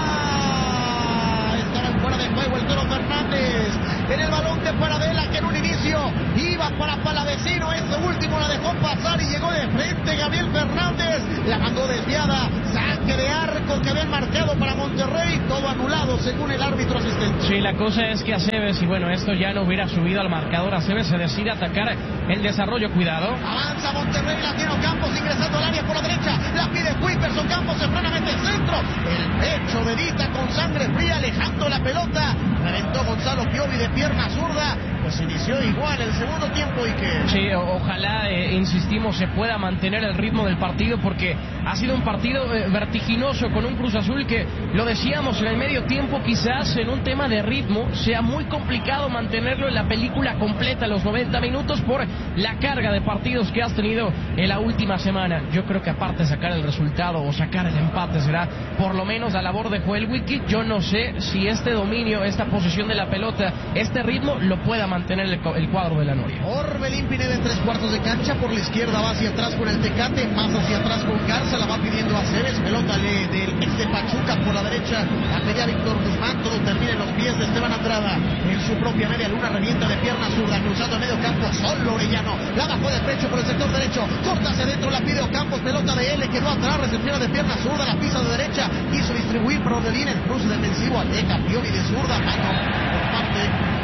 Estará fuera de juego el Toro Fernández. En el balón de Paradela, que en un inicio iba para Palavecino, ese último la dejó pasar y llegó de frente Gabriel Fernández. La mandó desviada, saque de arco que habían marcado para Monterrey, todo anulado según el árbitro asistente. Sí, la cosa es que Aceves, y bueno, esto ya no hubiera subido al marcador, Aceves se decide a atacar el desarrollo, cuidado. Avanza Monterrey, la tiene Ocampos ingresando al área por la derecha, la pide Kuipers, Ocampos se frena, mete el centro, el pecho de Dita con sangre fría, alejando la pelota, reventó Gonzalo Piovi de pierna zurda, pues inició igual el segundo tiempo y que... Sí, o ojalá, eh, insistimos, se pueda mantener el ritmo del partido porque ha sido un partido eh, vertiginoso con un Cruz Azul que, lo decíamos, en el medio tiempo quizás en un tema de ritmo sea muy complicado mantenerlo en la película completa los noventa minutos por la carga de partidos que has tenido en la última semana. Yo creo que aparte de sacar el resultado o sacar el empate será por lo menos la labor de Joel Wiki. Yo no sé si este dominio, esta posesión de la pelota, este ritmo lo pueda mantener el, el cuadro de la Noria. Orbelín Pineda en tres cuartos de cancha, por la izquierda va hacia atrás con el Tecate, más hacia atrás con Garza, la va pidiendo a Aceves, pelota le, del ex de Pachuca por la derecha, la pedía Víctor Guzmán, todo termina en los pies de Esteban Andrada, en su propia media luna, revienta de pierna zurda, cruzando a medio campo, solo Orellano, la bajó de pecho por el sector derecho, corta hacia adentro, la pide Ocampos, pelota de L, quedó atrás, recepciona de pierna zurda, la pisa de derecha, quiso distribuir por Orbelín, el cruce defensivo, aleja Piovi de zurda, mano por parte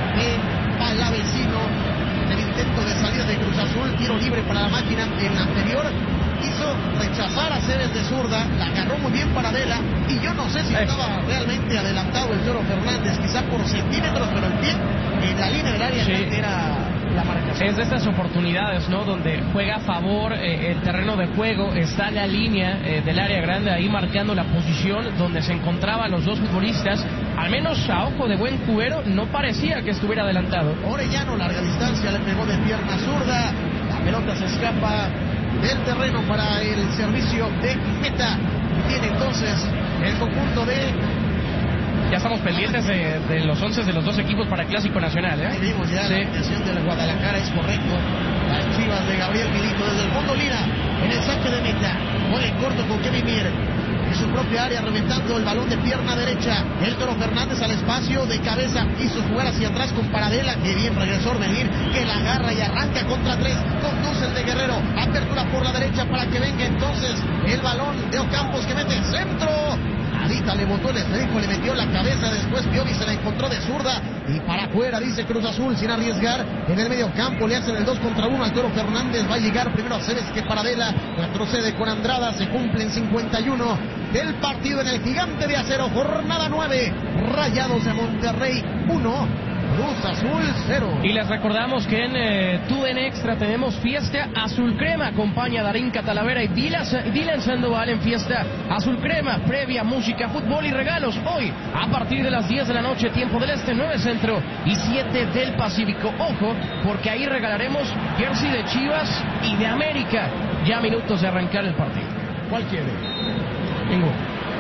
de Palavecino, en el intento de salida de Cruz Azul, tiro libre para la máquina en la anterior, quiso rechazar a Ceres de zurda, la agarró muy bien Paradela, y yo no sé si estaba realmente adelantado el Toro Fernández, quizá por centímetros, pero el pie en la línea del área sí era la marcación. Es de estas oportunidades, ¿no?, donde juega a favor eh, el terreno de juego, está la línea eh, del área grande ahí marcando la posición donde se encontraban los dos futbolistas, al menos a ojo de buen cubero no parecía que estuviera adelantado. Orellano, larga distancia, le pegó de pierna zurda, la pelota se escapa del terreno para el servicio de meta. Tiene entonces el conjunto de... Ya estamos pendientes de, de los once de los dos equipos para el Clásico Nacional, ¿eh? Ahí vimos ya sí. La alineación del Guadalajara, es correcto. Las Chivas de Gabriel Milito desde el fondo Lira, en el saque de meta. Gol corto con Kevin Mier. En su propia área, reventando el balón de pierna derecha. El Toro Fernández al espacio de cabeza. Quiso jugar hacia atrás con Paradela. Que bien regresó Orbelín, que la agarra y arranca contra tres. Conduce el de Guerrero. Apertura por la derecha para que venga entonces el balón de Ocampos que mete el centro. Adita le botó el espejo, le metió la cabeza, después Piovi se la encontró de zurda y para afuera, dice Cruz Azul, sin arriesgar. En el medio campo le hacen el dos contra uno al Toro Fernández, va a llegar primero a Ceres que Paradela, retrocede con Andrada, se cumplen cincuenta y uno del partido en el Gigante de Acero, jornada nueve, Rayados de Monterrey uno, Cruz Azul cero. Y les recordamos que en eh, T U D N Extra tenemos fiesta azul crema, acompaña a Darín Catalavera y Dylan, Dylan Sandoval en fiesta azul crema, previa, música, fútbol y regalos, hoy a partir de las diez de la noche, tiempo del este, nueve centro y siete del Pacífico. Ojo, porque ahí regalaremos jersey de Chivas y de América, ya minutos de arrancar el partido. ¿Cuál quiere? Ninguno.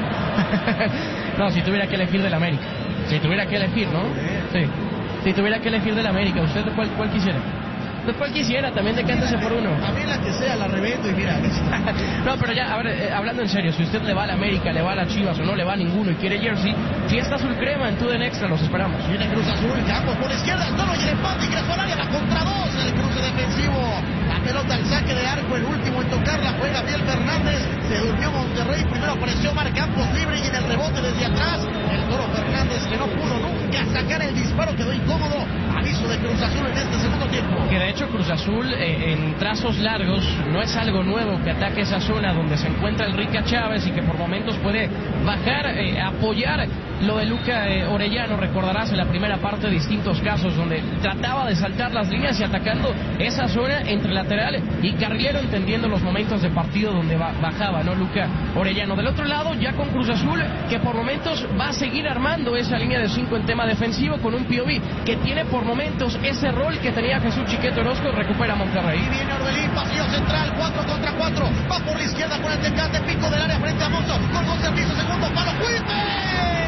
No, si tuviera que elegir del América, si tuviera que elegir, ¿no? Sí. Si tuviera que elegir del América, ¿usted cuál, cuál quisiera? ¿Usted cuál quisiera? También decántese por uno. A mí la que sea la revendo y mira. No, pero ya, a ver, eh, hablando en serio, si usted le va a la América, le va a la Chivas o no le va a ninguno y quiere jersey, fiesta azul crema en T U D N Extra, los esperamos. Viene Cruz Azul, Campos por izquierda, el Toro y el empate, ingresó al área, va contra dos, el cruce defensivo. La pelota al saque de arco, el último en tocarla fue Gabriel Fernández, se durmió Monterrey, primero apareció Mar Campos libre y en el rebote desde atrás, el Toro Fernández que no pudo nunca sacar el disparo, quedó incómodo, aviso de Cruz Azul en este segundo tiempo. Que de hecho Cruz Azul eh, en trazos largos no es algo nuevo que ataque esa zona donde se encuentra el Rica Chávez y que por momentos puede bajar, eh, apoyar lo de Luca eh, Orellano, recordarás en la primera parte distintos casos donde trataba de saltar las líneas y atacando esa zona entre lateral y carrilero, entendiendo los momentos de partido donde ba bajaba, ¿no? Luca Orellano. Del otro lado, ya con Cruz Azul, que por momentos va a seguir armando esa línea de cinco en tema defensivo con un P O V que tiene por momentos ese rol que tenía Jesús Chiquete Orozco. Recupera Monterrey. Y viene Orbelín, pasillo central, cuatro contra cuatro, va por la izquierda con el Tecate, pico del área frente a Mozo, con dos servicios, segundo palo, ¡Cuiper!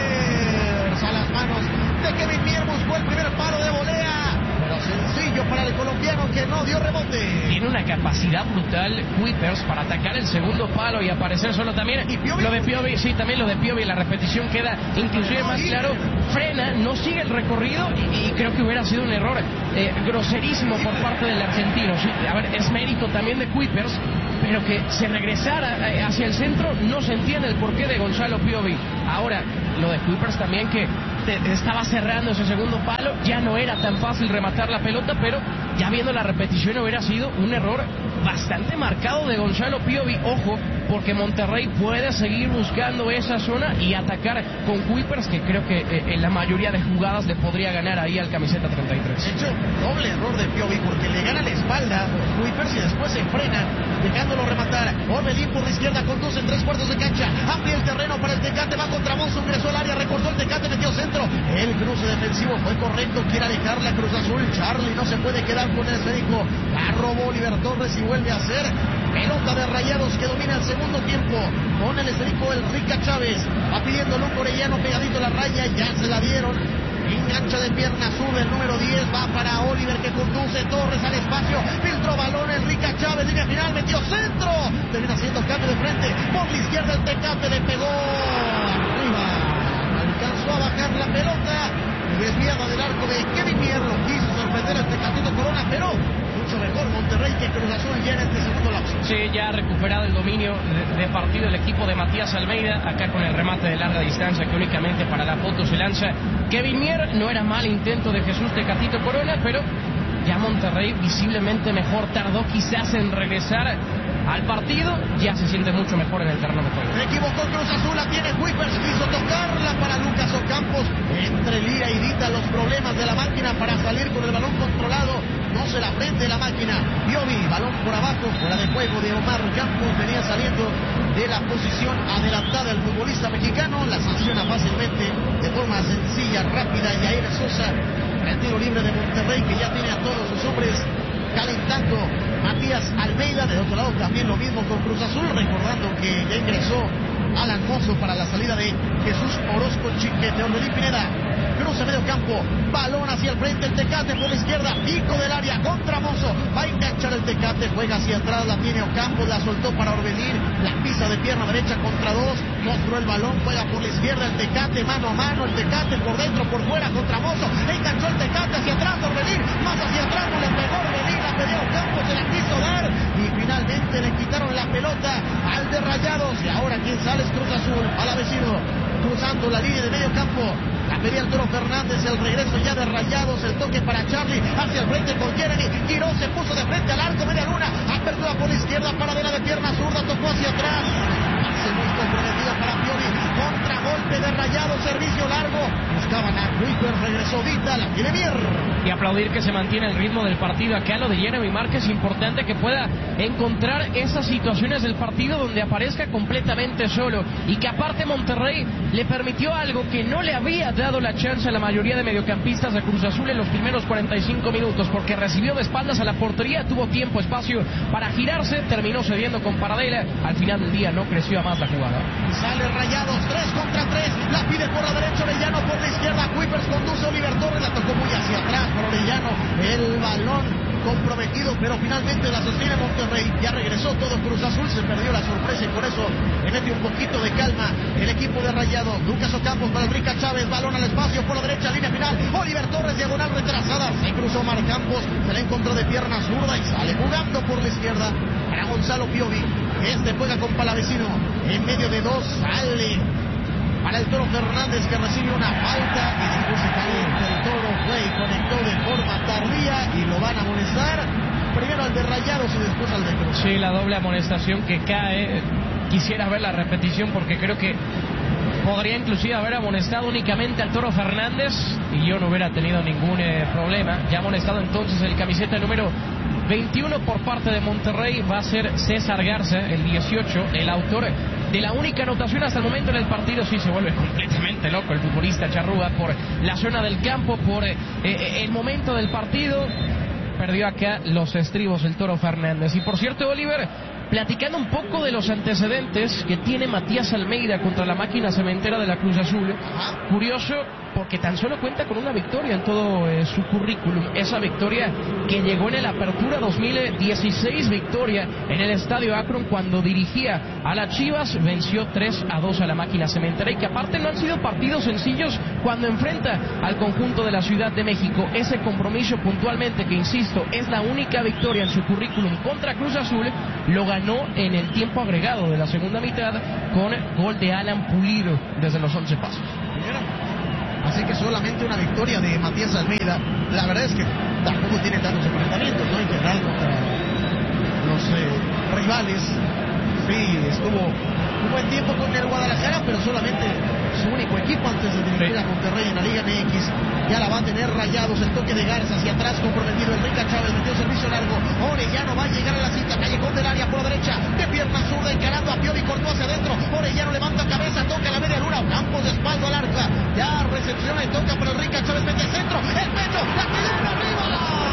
A las manos de Kevin Mier, buscó el primer palo de volea, pero sencillo para el colombiano que no dio rebote. Tiene una capacidad brutal Kuipers para atacar el segundo palo y aparecer solo también. ¿Y Piovi? Lo de Piovi, sí, también lo de Piovi, la repetición queda inclusive más claro. Frena, no sigue el recorrido y, y creo que hubiera sido un error eh, groserísimo por parte del argentino. Sí, a ver, es mérito también de Kuipers, pero que se regresara hacia el centro, no se entiende el porqué de Gonzalo Piovi. Ahora, lo de Kuipers también, que te, estaba cerrando ese segundo palo, ya no era tan fácil rematar la pelota, pero ya viendo la repetición hubiera sido un error bastante marcado de Gonzalo Piovi. Ojo, porque Monterrey puede seguir buscando esa zona y atacar con Kuipers, que creo que eh, en la mayoría de jugadas le podría ganar ahí al camiseta treinta y tres. De hecho, doble error de Piovi, porque le gana la espalda a Kuipers y después se frena, dejándolo rematar. Orbelín por la izquierda, conduce en tres cuartos de cancha, amplia el terreno para el Tecate, va contra Monzo, ingresó al área, recortó el Tecate, metió centro. El cruce defensivo fue correcto, quiere alejar la Cruz Azul. Charlie no se puede quedar con el esférico, la robó Oliver Torres y vuelve a hacer pelota de Rayados que domina el segundo tiempo con el esférico el Rica Chávez. Va pidiendo Luca Orellano pegadito a la raya, ya se la dieron. Engancha de pierna sur el número diez, va para Oliver que conduce, Torres al espacio, filtró balón Enrique Chávez, línea final, metió centro, termina haciendo cambio de frente, por la izquierda el Tecate le pegó arriba, alcanzó a bajar la pelota, desviada del arco de Kevin Mier, lo quiso sorprender al Tecatito Corona, pero mucho mejor Monterrey que Cruz Azul ya en este segundo lapso. Sí, ya ha recuperado el dominio de, de partido el equipo de Matías Almeida, acá con el remate de larga distancia que únicamente para la foto se lanza Kevin Mier. No era mal intento de Jesús Tecatito Corona, pero ya Monterrey visiblemente mejor, tardó quizás en regresar al partido, ya se siente mucho mejor en el terreno de juego. Se equivocó Cruz Azul, la tiene Kuipers, quiso tocarla para Lucas Ocampos, entre Lira y Dita los problemas de la máquina para salir con el balón controlado, no se la prende la máquina. Piovi, balón por abajo, fuera de juego de Omar Campos, venía saliendo de la posición adelantada el futbolista mexicano, la sanciona fácilmente, de forma sencilla, rápida, Yair Sosa, el tiro libre de Monterrey que ya tiene a todos sus hombres calentando. Matías Almeida, de otro lado también lo mismo con Cruz Azul, recordando que ya ingresó Alan Mozo para la salida de Jesús Orozco Chiquete. Orbelín Pineda, cruce medio campo, balón hacia el frente, el Tecate por la izquierda, pico del área contra Mozo, va a enganchar el Tecate, juega hacia atrás, la tiene Ocampos, la soltó para Orbelín, la pisa de pierna derecha contra dos, mostró el balón, juega por la izquierda el Tecate, mano a mano, el Tecate por dentro, por fuera contra Mozo, enganchó el Tecate hacia atrás, Orbelín, más hacia atrás, no le pegó Orbelín, la pidió Ocampos, se la quiso dar y finalmente le quitaron la pelota al de Rayados. Y ahora quien sale es Cruz Azul, a la vecino, cruzando la línea de medio campo, la pedía el Toro Fernández, el regreso ya de Rayados, el toque para Charlie, hacia el frente con Jeremy, giró, se puso de frente al arco, media luna, apertura por la izquierda, paradera de pierna zurda, tocó hacia atrás, hace muy comprometida para Piovi, contragolpe de Rayados, servicio largo, buscaban a Kuipers, regresó Dita, la tiene Mier. Y aplaudir que se mantiene el ritmo del partido. Acá lo de Jeremy Márquez, importante que pueda encontrar esas situaciones del partido donde aparezca completamente solo y que aparte Monterrey le permitió algo que no le había dado la chance a la mayoría de mediocampistas de Cruz Azul en los primeros cuarenta y cinco minutos, porque recibió de espaldas a la portería, tuvo tiempo, espacio para girarse, terminó cediendo con Paradela, al final del día no creció a más la jugada. Sale Rayados, tres contra tres, la pide por la derecha, Orellano por la izquierda, Kuipers conduce, Oliver Torres la tocó muy hacia atrás por Orellano, el balón comprometido, pero finalmente la sostiene Monterrey, ya regresó todo Cruz Azul, se perdió la sorpresa y por eso le mete un poquito de calma el equipo de Rayados. Lucas Ocampos para el Rica Chávez, balón al espacio por la derecha, línea final, Oliver Torres, diagonal retrasada, se cruzó Omar Campos, se la encontró de pierna zurda y sale jugando por la izquierda para Gonzalo Piovi, este juega con Palavecino, en medio de dos, sale para el Toro Fernández que recibe una falta y se puso caliente el Toro, fue y conectó de forma tardía y lo van a amonestar, primero al de Rayados y después al de Cruz. Sí, la doble amonestación que cae, quisiera ver la repetición porque creo que Podría inclusive haber amonestado únicamente al Toro Fernández y yo no hubiera tenido ningún eh, problema. Ya amonestado entonces el camiseta número veintiuno por parte de Monterrey va a ser César Garza, el dieciocho, el autor de la única anotación hasta el momento en el partido. Sí se vuelve completamente loco el futbolista charrúa por la zona del campo, por eh, eh, el momento del partido. Perdió acá los estribos el Toro Fernández. Y por cierto, Oliver, platicando un poco de los antecedentes que tiene Matías Almeida contra la máquina cementera de la Cruz Azul. Curioso, porque tan solo cuenta con una victoria en todo eh, su currículum. Esa victoria que llegó en el Apertura dos mil dieciséis, victoria en el Estadio Akron cuando dirigía a las Chivas, venció tres a dos a la máquina cementera, y que aparte no han sido partidos sencillos cuando enfrenta al conjunto de la Ciudad de México. Ese compromiso puntualmente, que insisto, es la única victoria en su currículum contra Cruz Azul, lo ganó en el tiempo agregado de la segunda mitad con gol de Alan Pulido desde los once pasos. Así que solamente una victoria de Matías Almeida. La verdad es que tampoco tiene tantos enfrentamientos, ¿no? En general contra los eh, rivales. Sí, estuvo un buen tiempo con el Guadalajara, pero solamente su único equipo antes de dirigir a Monterrey en la Liga M X. Ya la va a tener Rayados, el toque de Garza hacia atrás comprometido. Enrique Chávez metió servicio largo. Orellano va a llegar a la cita, callejón del área por la derecha, de pierna zurda encarando a Piovi, cortó hacia adentro. Orellano levanta cabeza, toca la media luna, Campos de espalda al arca. Ya recepciona y toca para Enrique Chávez, mete el centro, el pecho, la pelota arriba.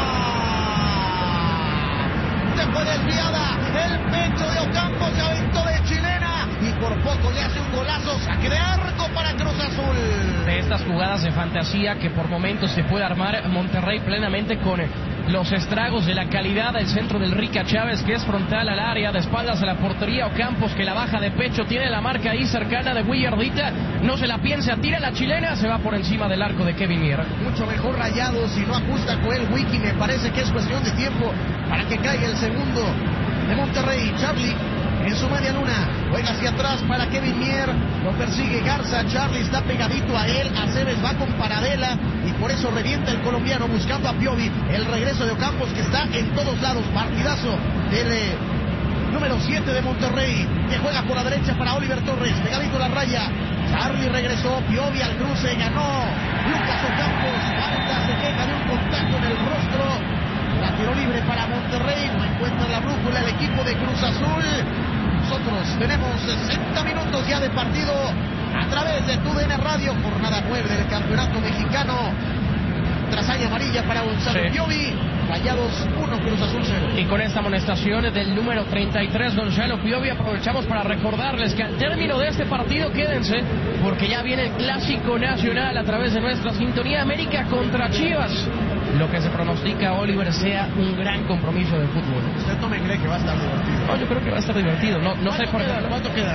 Se fue desviada, el pecho de Ocampo se aventó de chilena y por poco le hace un golazo, saque de arco para Cruz Azul. De estas jugadas de fantasía que por momentos se puede armar Monterrey plenamente con los estragos de la calidad del centro del Rica Chávez, que es frontal al área, de espaldas a la portería. Ocampos, que la baja de pecho, tiene la marca ahí cercana de Willardita, no se la piensa, tira la chilena, se va por encima del arco de Kevin Mier. Mucho mejor Rayados, si no ajusta con el Wiki, me parece que es cuestión de tiempo para que caiga el segundo de Monterrey. Charlie en su media luna, juega hacia atrás para Kevin Mier, lo persigue Garza, Charlie está pegadito a él, Aceves va con Paradela y por eso revienta el colombiano buscando a Piovi. El regreso de Ocampos, que está en todos lados, partidazo del eh, número siete de Monterrey, que juega por la derecha para Oliver Torres, pegadito a la raya. Charlie regresó, Piovi al cruce, ganó Lucas Ocampos, falta, se queja de un contacto en el rostro. La tiro libre para Monterrey, no encuentra la brújula el equipo de Cruz Azul. Nosotros tenemos sesenta minutos ya de partido a través de T U D N Radio, jornada nueve del Campeonato Mexicano. Trazaña amarilla para Gonzalo sí. Piovi, Rayados uno, Cruz Azul cero. Y con esta amonestación del número treinta y tres, Gonzalo Piovi, aprovechamos para recordarles que al término de este partido, quédense, porque ya viene el Clásico Nacional a través de nuestra sintonía, América contra Chivas. Lo que se pronostica, Oliver, sea un gran compromiso de fútbol. ¿Usted no me cree que va a estar divertido? No, yo creo que va a estar divertido. No, no sé por qué. ¿Cuánto queda?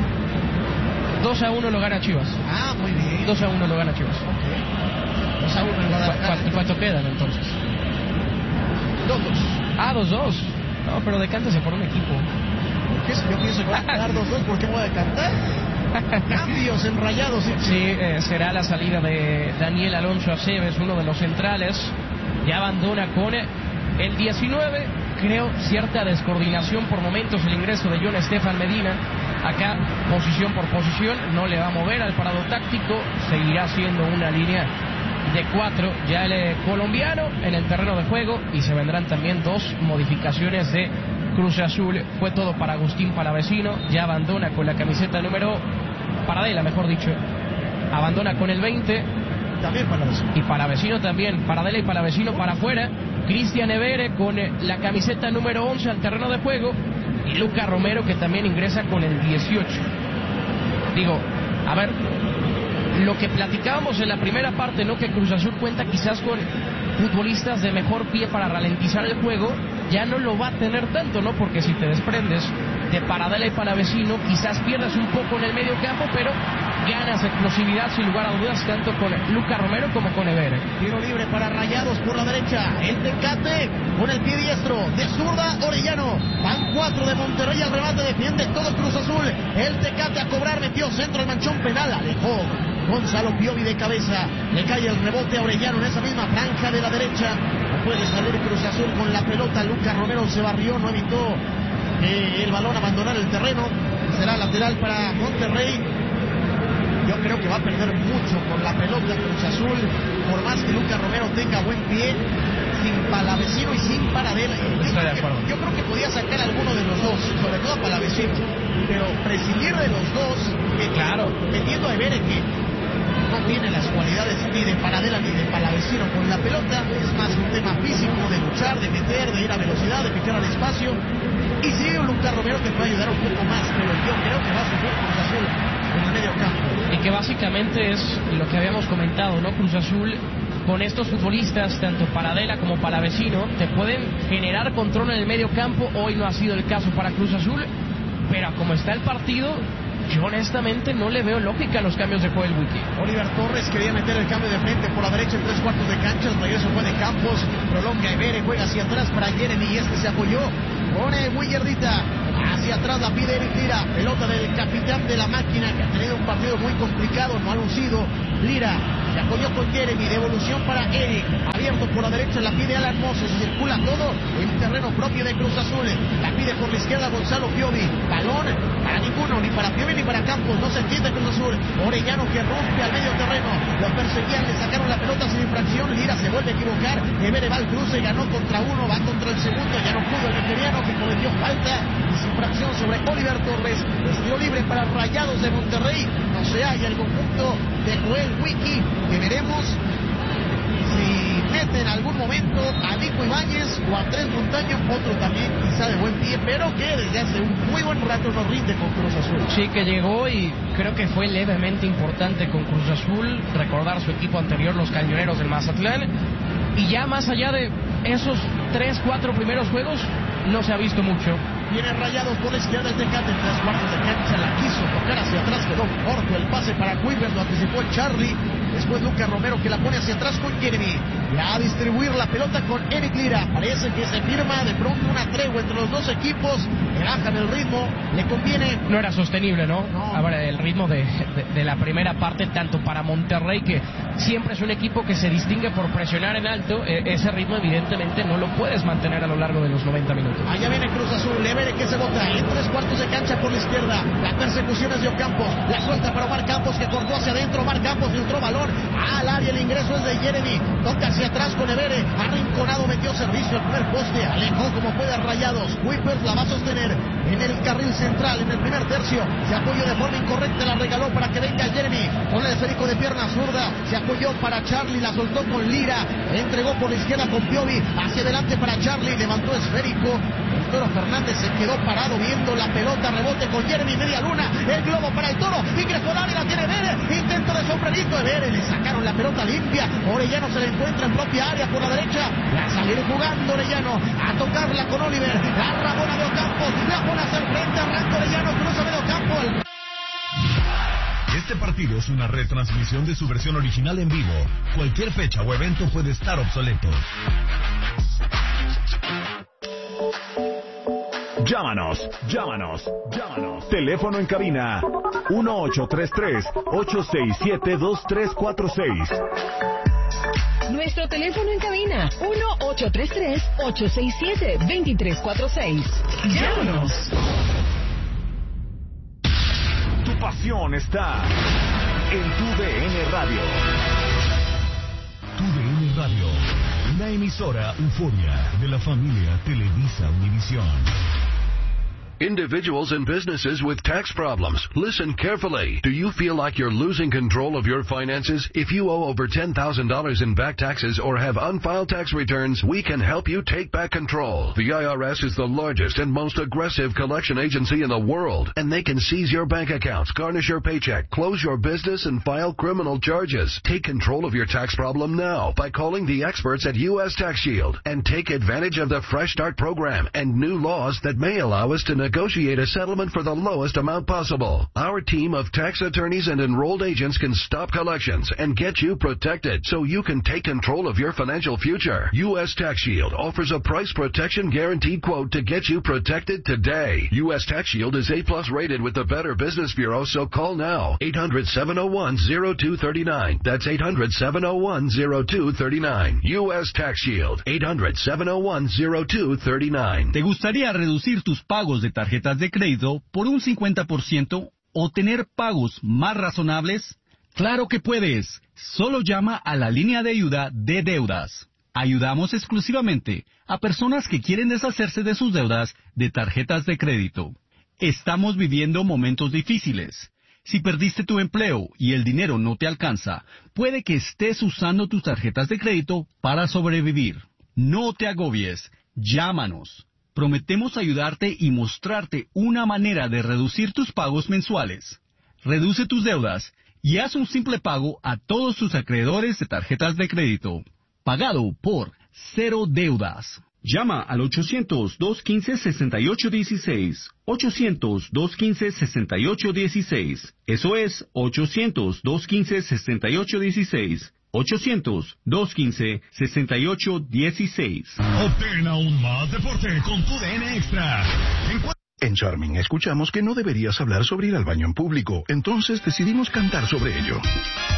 dos a uno lo gana Chivas. Ah, muy bien. dos a uno lo gana Chivas. Okay. dos a uno lo gana Chivas. ¿Cuánto, ¿Cuánto quedan entonces? dos dos. Ah, dos dos. No, pero decántese por un equipo. ¿Por qué? Yo pienso que va a quedar dos dos. ¿Por qué me voy a decantar? Cambios en Rayados. Sí, eh, será la salida de Daniel Alonso Aceves, uno de los centrales. Ya abandona con el diecinueve. Creo cierta descoordinación por momentos el ingreso de John Estefan Medina. Acá, posición por posición, no le va a mover al parado táctico. Seguirá siendo una línea de cuatro. Ya el eh, colombiano en el terreno de juego. Y se vendrán también dos modificaciones de Cruz Azul. Fue todo para Agustín Palavecino. Ya abandona con la camiseta número... Paradela, mejor dicho. Abandona con el veinte. También Palavecino. Y Palavecino también. Paradela y Palavecino para afuera. Cristian Evere con la camiseta número once al terreno de juego. Y Luca Romero, que también ingresa con el dieciocho. Digo, a ver, lo que platicábamos en la primera parte, ¿no? Que Cruz Azul cuenta quizás con futbolistas de mejor pie para ralentizar el juego. Ya no lo va a tener tanto, ¿no? Porque si te desprendes de Paradela y Palavecino, quizás pierdas un poco en el medio campo, pero ganas explosividad sin lugar a dudas, tanto con Luca Romero como con Evere. Tiro libre para Rayados por la derecha, el Tecate con el pie diestro, de zurda Orellano, van cuatro de Monterrey al remate, defiende todo Cruz Azul, el Tecate a cobrar, metió centro al manchón penal, alejó Gonzalo Piovi de cabeza, le cae el rebote a Orellano en esa misma franja de la derecha, no puede salir Cruz Azul con la pelota, Luca Romero se barrió, no evitó que el balón abandonara el terreno, será lateral para Monterrey. Yo creo que va a perder mucho con la pelota Cruz Azul, por más que Lucas Romero tenga buen pie, sin Palavecino y sin Paradela. Estoy de acuerdo. Yo creo que podía sacar alguno de los dos, sobre todo a Palavecino, pero prescindir de los dos, que claro, metiendo a Evere, que no tiene las cualidades ni de Paradela ni de Palavecino con la pelota, es más un tema físico, de luchar, de meter, de ir a velocidad, de picar al espacio. Y sí, Lucas Romero te puede ayudar un poco más, pero yo creo que va a sufrir Cruz Azul en el medio campo. Y que básicamente es lo que habíamos comentado, ¿no? Cruz Azul, con estos futbolistas, tanto Paradela como Palavecino, te pueden generar control en el medio campo. Hoy no ha sido el caso para Cruz Azul, pero como está el partido, yo honestamente no le veo lógica a los cambios de Joel Wiki. Oliver Torres quería meter el cambio de frente por la derecha en tres cuartos de cancha. El regreso fue de Campos, prolonga Evere, juega hacia atrás para Jeremy y este se apoyó. Pone muy yerdita, hacia atrás la pide Eric Lira, pelota del capitán de la máquina que ha tenido un partido muy complicado, no ha lucido. Lira se apoyó con Jeremy, devolución para Eric, abierto por la derecha, la pide Alan Moses, circula todo en terreno propio de Cruz Azul, la pide por la izquierda Gonzalo Piovi, balón para ninguno, ni para Piovi ni para Campos, no se entiende Cruz Azul. Orellano que rompe al medio terreno, lo perseguían, le sacaron la pelota sin infracción, Lira se vuelve a equivocar, Evere va al cruce, ganó contra uno, va contra el segundo, ya no pudo el nigeriano que cometió falta y sin infracción sobre Oliver Torres, estilo libre para Rayados de Monterrey, no se halla el conjunto de Joel Wiki, que veremos si mete en algún momento a Nico Ibáñez o a Andrés Montaño, otro también quizá de buen pie, pero que desde hace un muy buen rato nos rinde con Cruz Azul. Sí, que llegó y creo que fue levemente importante con Cruz Azul, recordar su equipo anterior, los Cañoneros del Mazatlán, y ya más allá de esos tres, cuatro primeros juegos, no se ha visto mucho. Viene Rayados por la izquierda el Tecate, en tres cuartos de cancha, la quiso tocar hacia atrás, quedó corto el pase para Kuipers, lo anticipó el Charlie, después Lucas Romero que la pone hacia atrás con Jeremy, ya a distribuir la pelota con Eric Lira, parece que se firma de pronto una tregua entre los dos equipos, bajan el ritmo, le conviene. No era sostenible, ¿no? no. Ahora, el ritmo de, de, de la primera parte, tanto para Monterrey, que siempre es un equipo que se distingue por presionar en alto, eh, ese ritmo evidentemente no lo puedes mantener a lo largo de los noventa minutos. Allá viene Cruz Azul, Evere que se bota en tres cuartos de cancha por la izquierda, la persecución es de Ocampos, la suelta para Omar Campos que cortó hacia adentro, Omar Campos filtró balón al área, el ingreso es de Jeremy, toca hacia atrás con Evere, arrinconado, metió servicio al primer poste, alejó como puede a Rayados, Kuipers la va a sostener en el carril central, en el primer tercio, se apoyó de forma incorrecta, la regaló para que venga Jeremy, con el esférico de pierna zurda, se apoyó para Charlie, la soltó con Lira, entregó por la izquierda con Piovi, hacia adelante para Charlie, levantó esférico, el Toro Fernández se quedó parado viendo la pelota, rebote con Jeremy, media luna, el globo para el Toro, ingresó al área, la tiene Evere, intento de sombrerito, Evere, le sacaron la pelota limpia, Orellano se le encuentra en propia área por la derecha, la salir jugando Orellano, a tocarla con Oliver, la rabona de Ocampos, la pone a hacer frente, arranca Orellano, cruza de Ocampo, el... Este partido es una retransmisión de su versión original en vivo. Cualquier fecha o evento puede estar obsoleto. Llámanos, llámanos, llámanos. Teléfono en cabina uno ocho tres tres, ocho seis siete, dos tres cuatro seis. Nuestro teléfono en cabina uno ocho tres tres, ocho seis siete, dos tres cuatro seis. Llámanos. Tu pasión está en Tu D N Radio. Tu D N Radio, una emisora euforia de la familia Televisa Univisión. Individuals and businesses with tax problems. Listen carefully. Do you feel like you're losing control of your finances? If you owe over ten thousand dollars in back taxes or have unfiled tax returns, we can help you take back control. The I R S is the largest and most aggressive collection agency in the world, and they can seize your bank accounts, garnish your paycheck, close your business, and file criminal charges. Take control of your tax problem now by calling the experts at U S Tax Shield and take advantage of the Fresh Start program and new laws that may allow us to negotiate a settlement for the lowest amount possible. Our team of tax attorneys and enrolled agents can stop collections and get you protected so you can take control of your financial future. U S Tax Shield offers a price protection guaranteed quote to get you protected today. U S Tax Shield is A plus rated with the Better Business Bureau, so call now. eight hundred, seven oh one, oh two three nine. That's eight hundred, seven oh one, oh two three nine. U S Tax Shield. eight hundred, seven oh one, oh two three nine. ¿Te gustaría reducir tus pagos de tarjetas de crédito por un cincuenta por ciento o tener pagos más razonables? ¡Claro que puedes! Solo llama a la línea de ayuda de deudas. Ayudamos exclusivamente a personas que quieren deshacerse de sus deudas de tarjetas de crédito. Estamos viviendo momentos difíciles. Si perdiste tu empleo y el dinero no te alcanza, puede que estés usando tus tarjetas de crédito para sobrevivir. No te agobies. Llámanos. Prometemos ayudarte y mostrarte una manera de reducir tus pagos mensuales. Reduce tus deudas y haz un simple pago a todos tus acreedores de tarjetas de crédito. Pagado por Cero Deudas. Llama al ochocientos, dos quince, sesenta y ocho dieciséis. ochocientos, dos quince, sesenta y ocho dieciséis. Eso es ochocientos, dos quince, sesenta y ocho dieciséis. ochocientos, dos quince, sesenta y ocho dieciséis. Obtén aún más deporte con tu D N Extra. En En Charming escuchamos que no deberías hablar sobre ir al baño en público, entonces decidimos cantar sobre ello.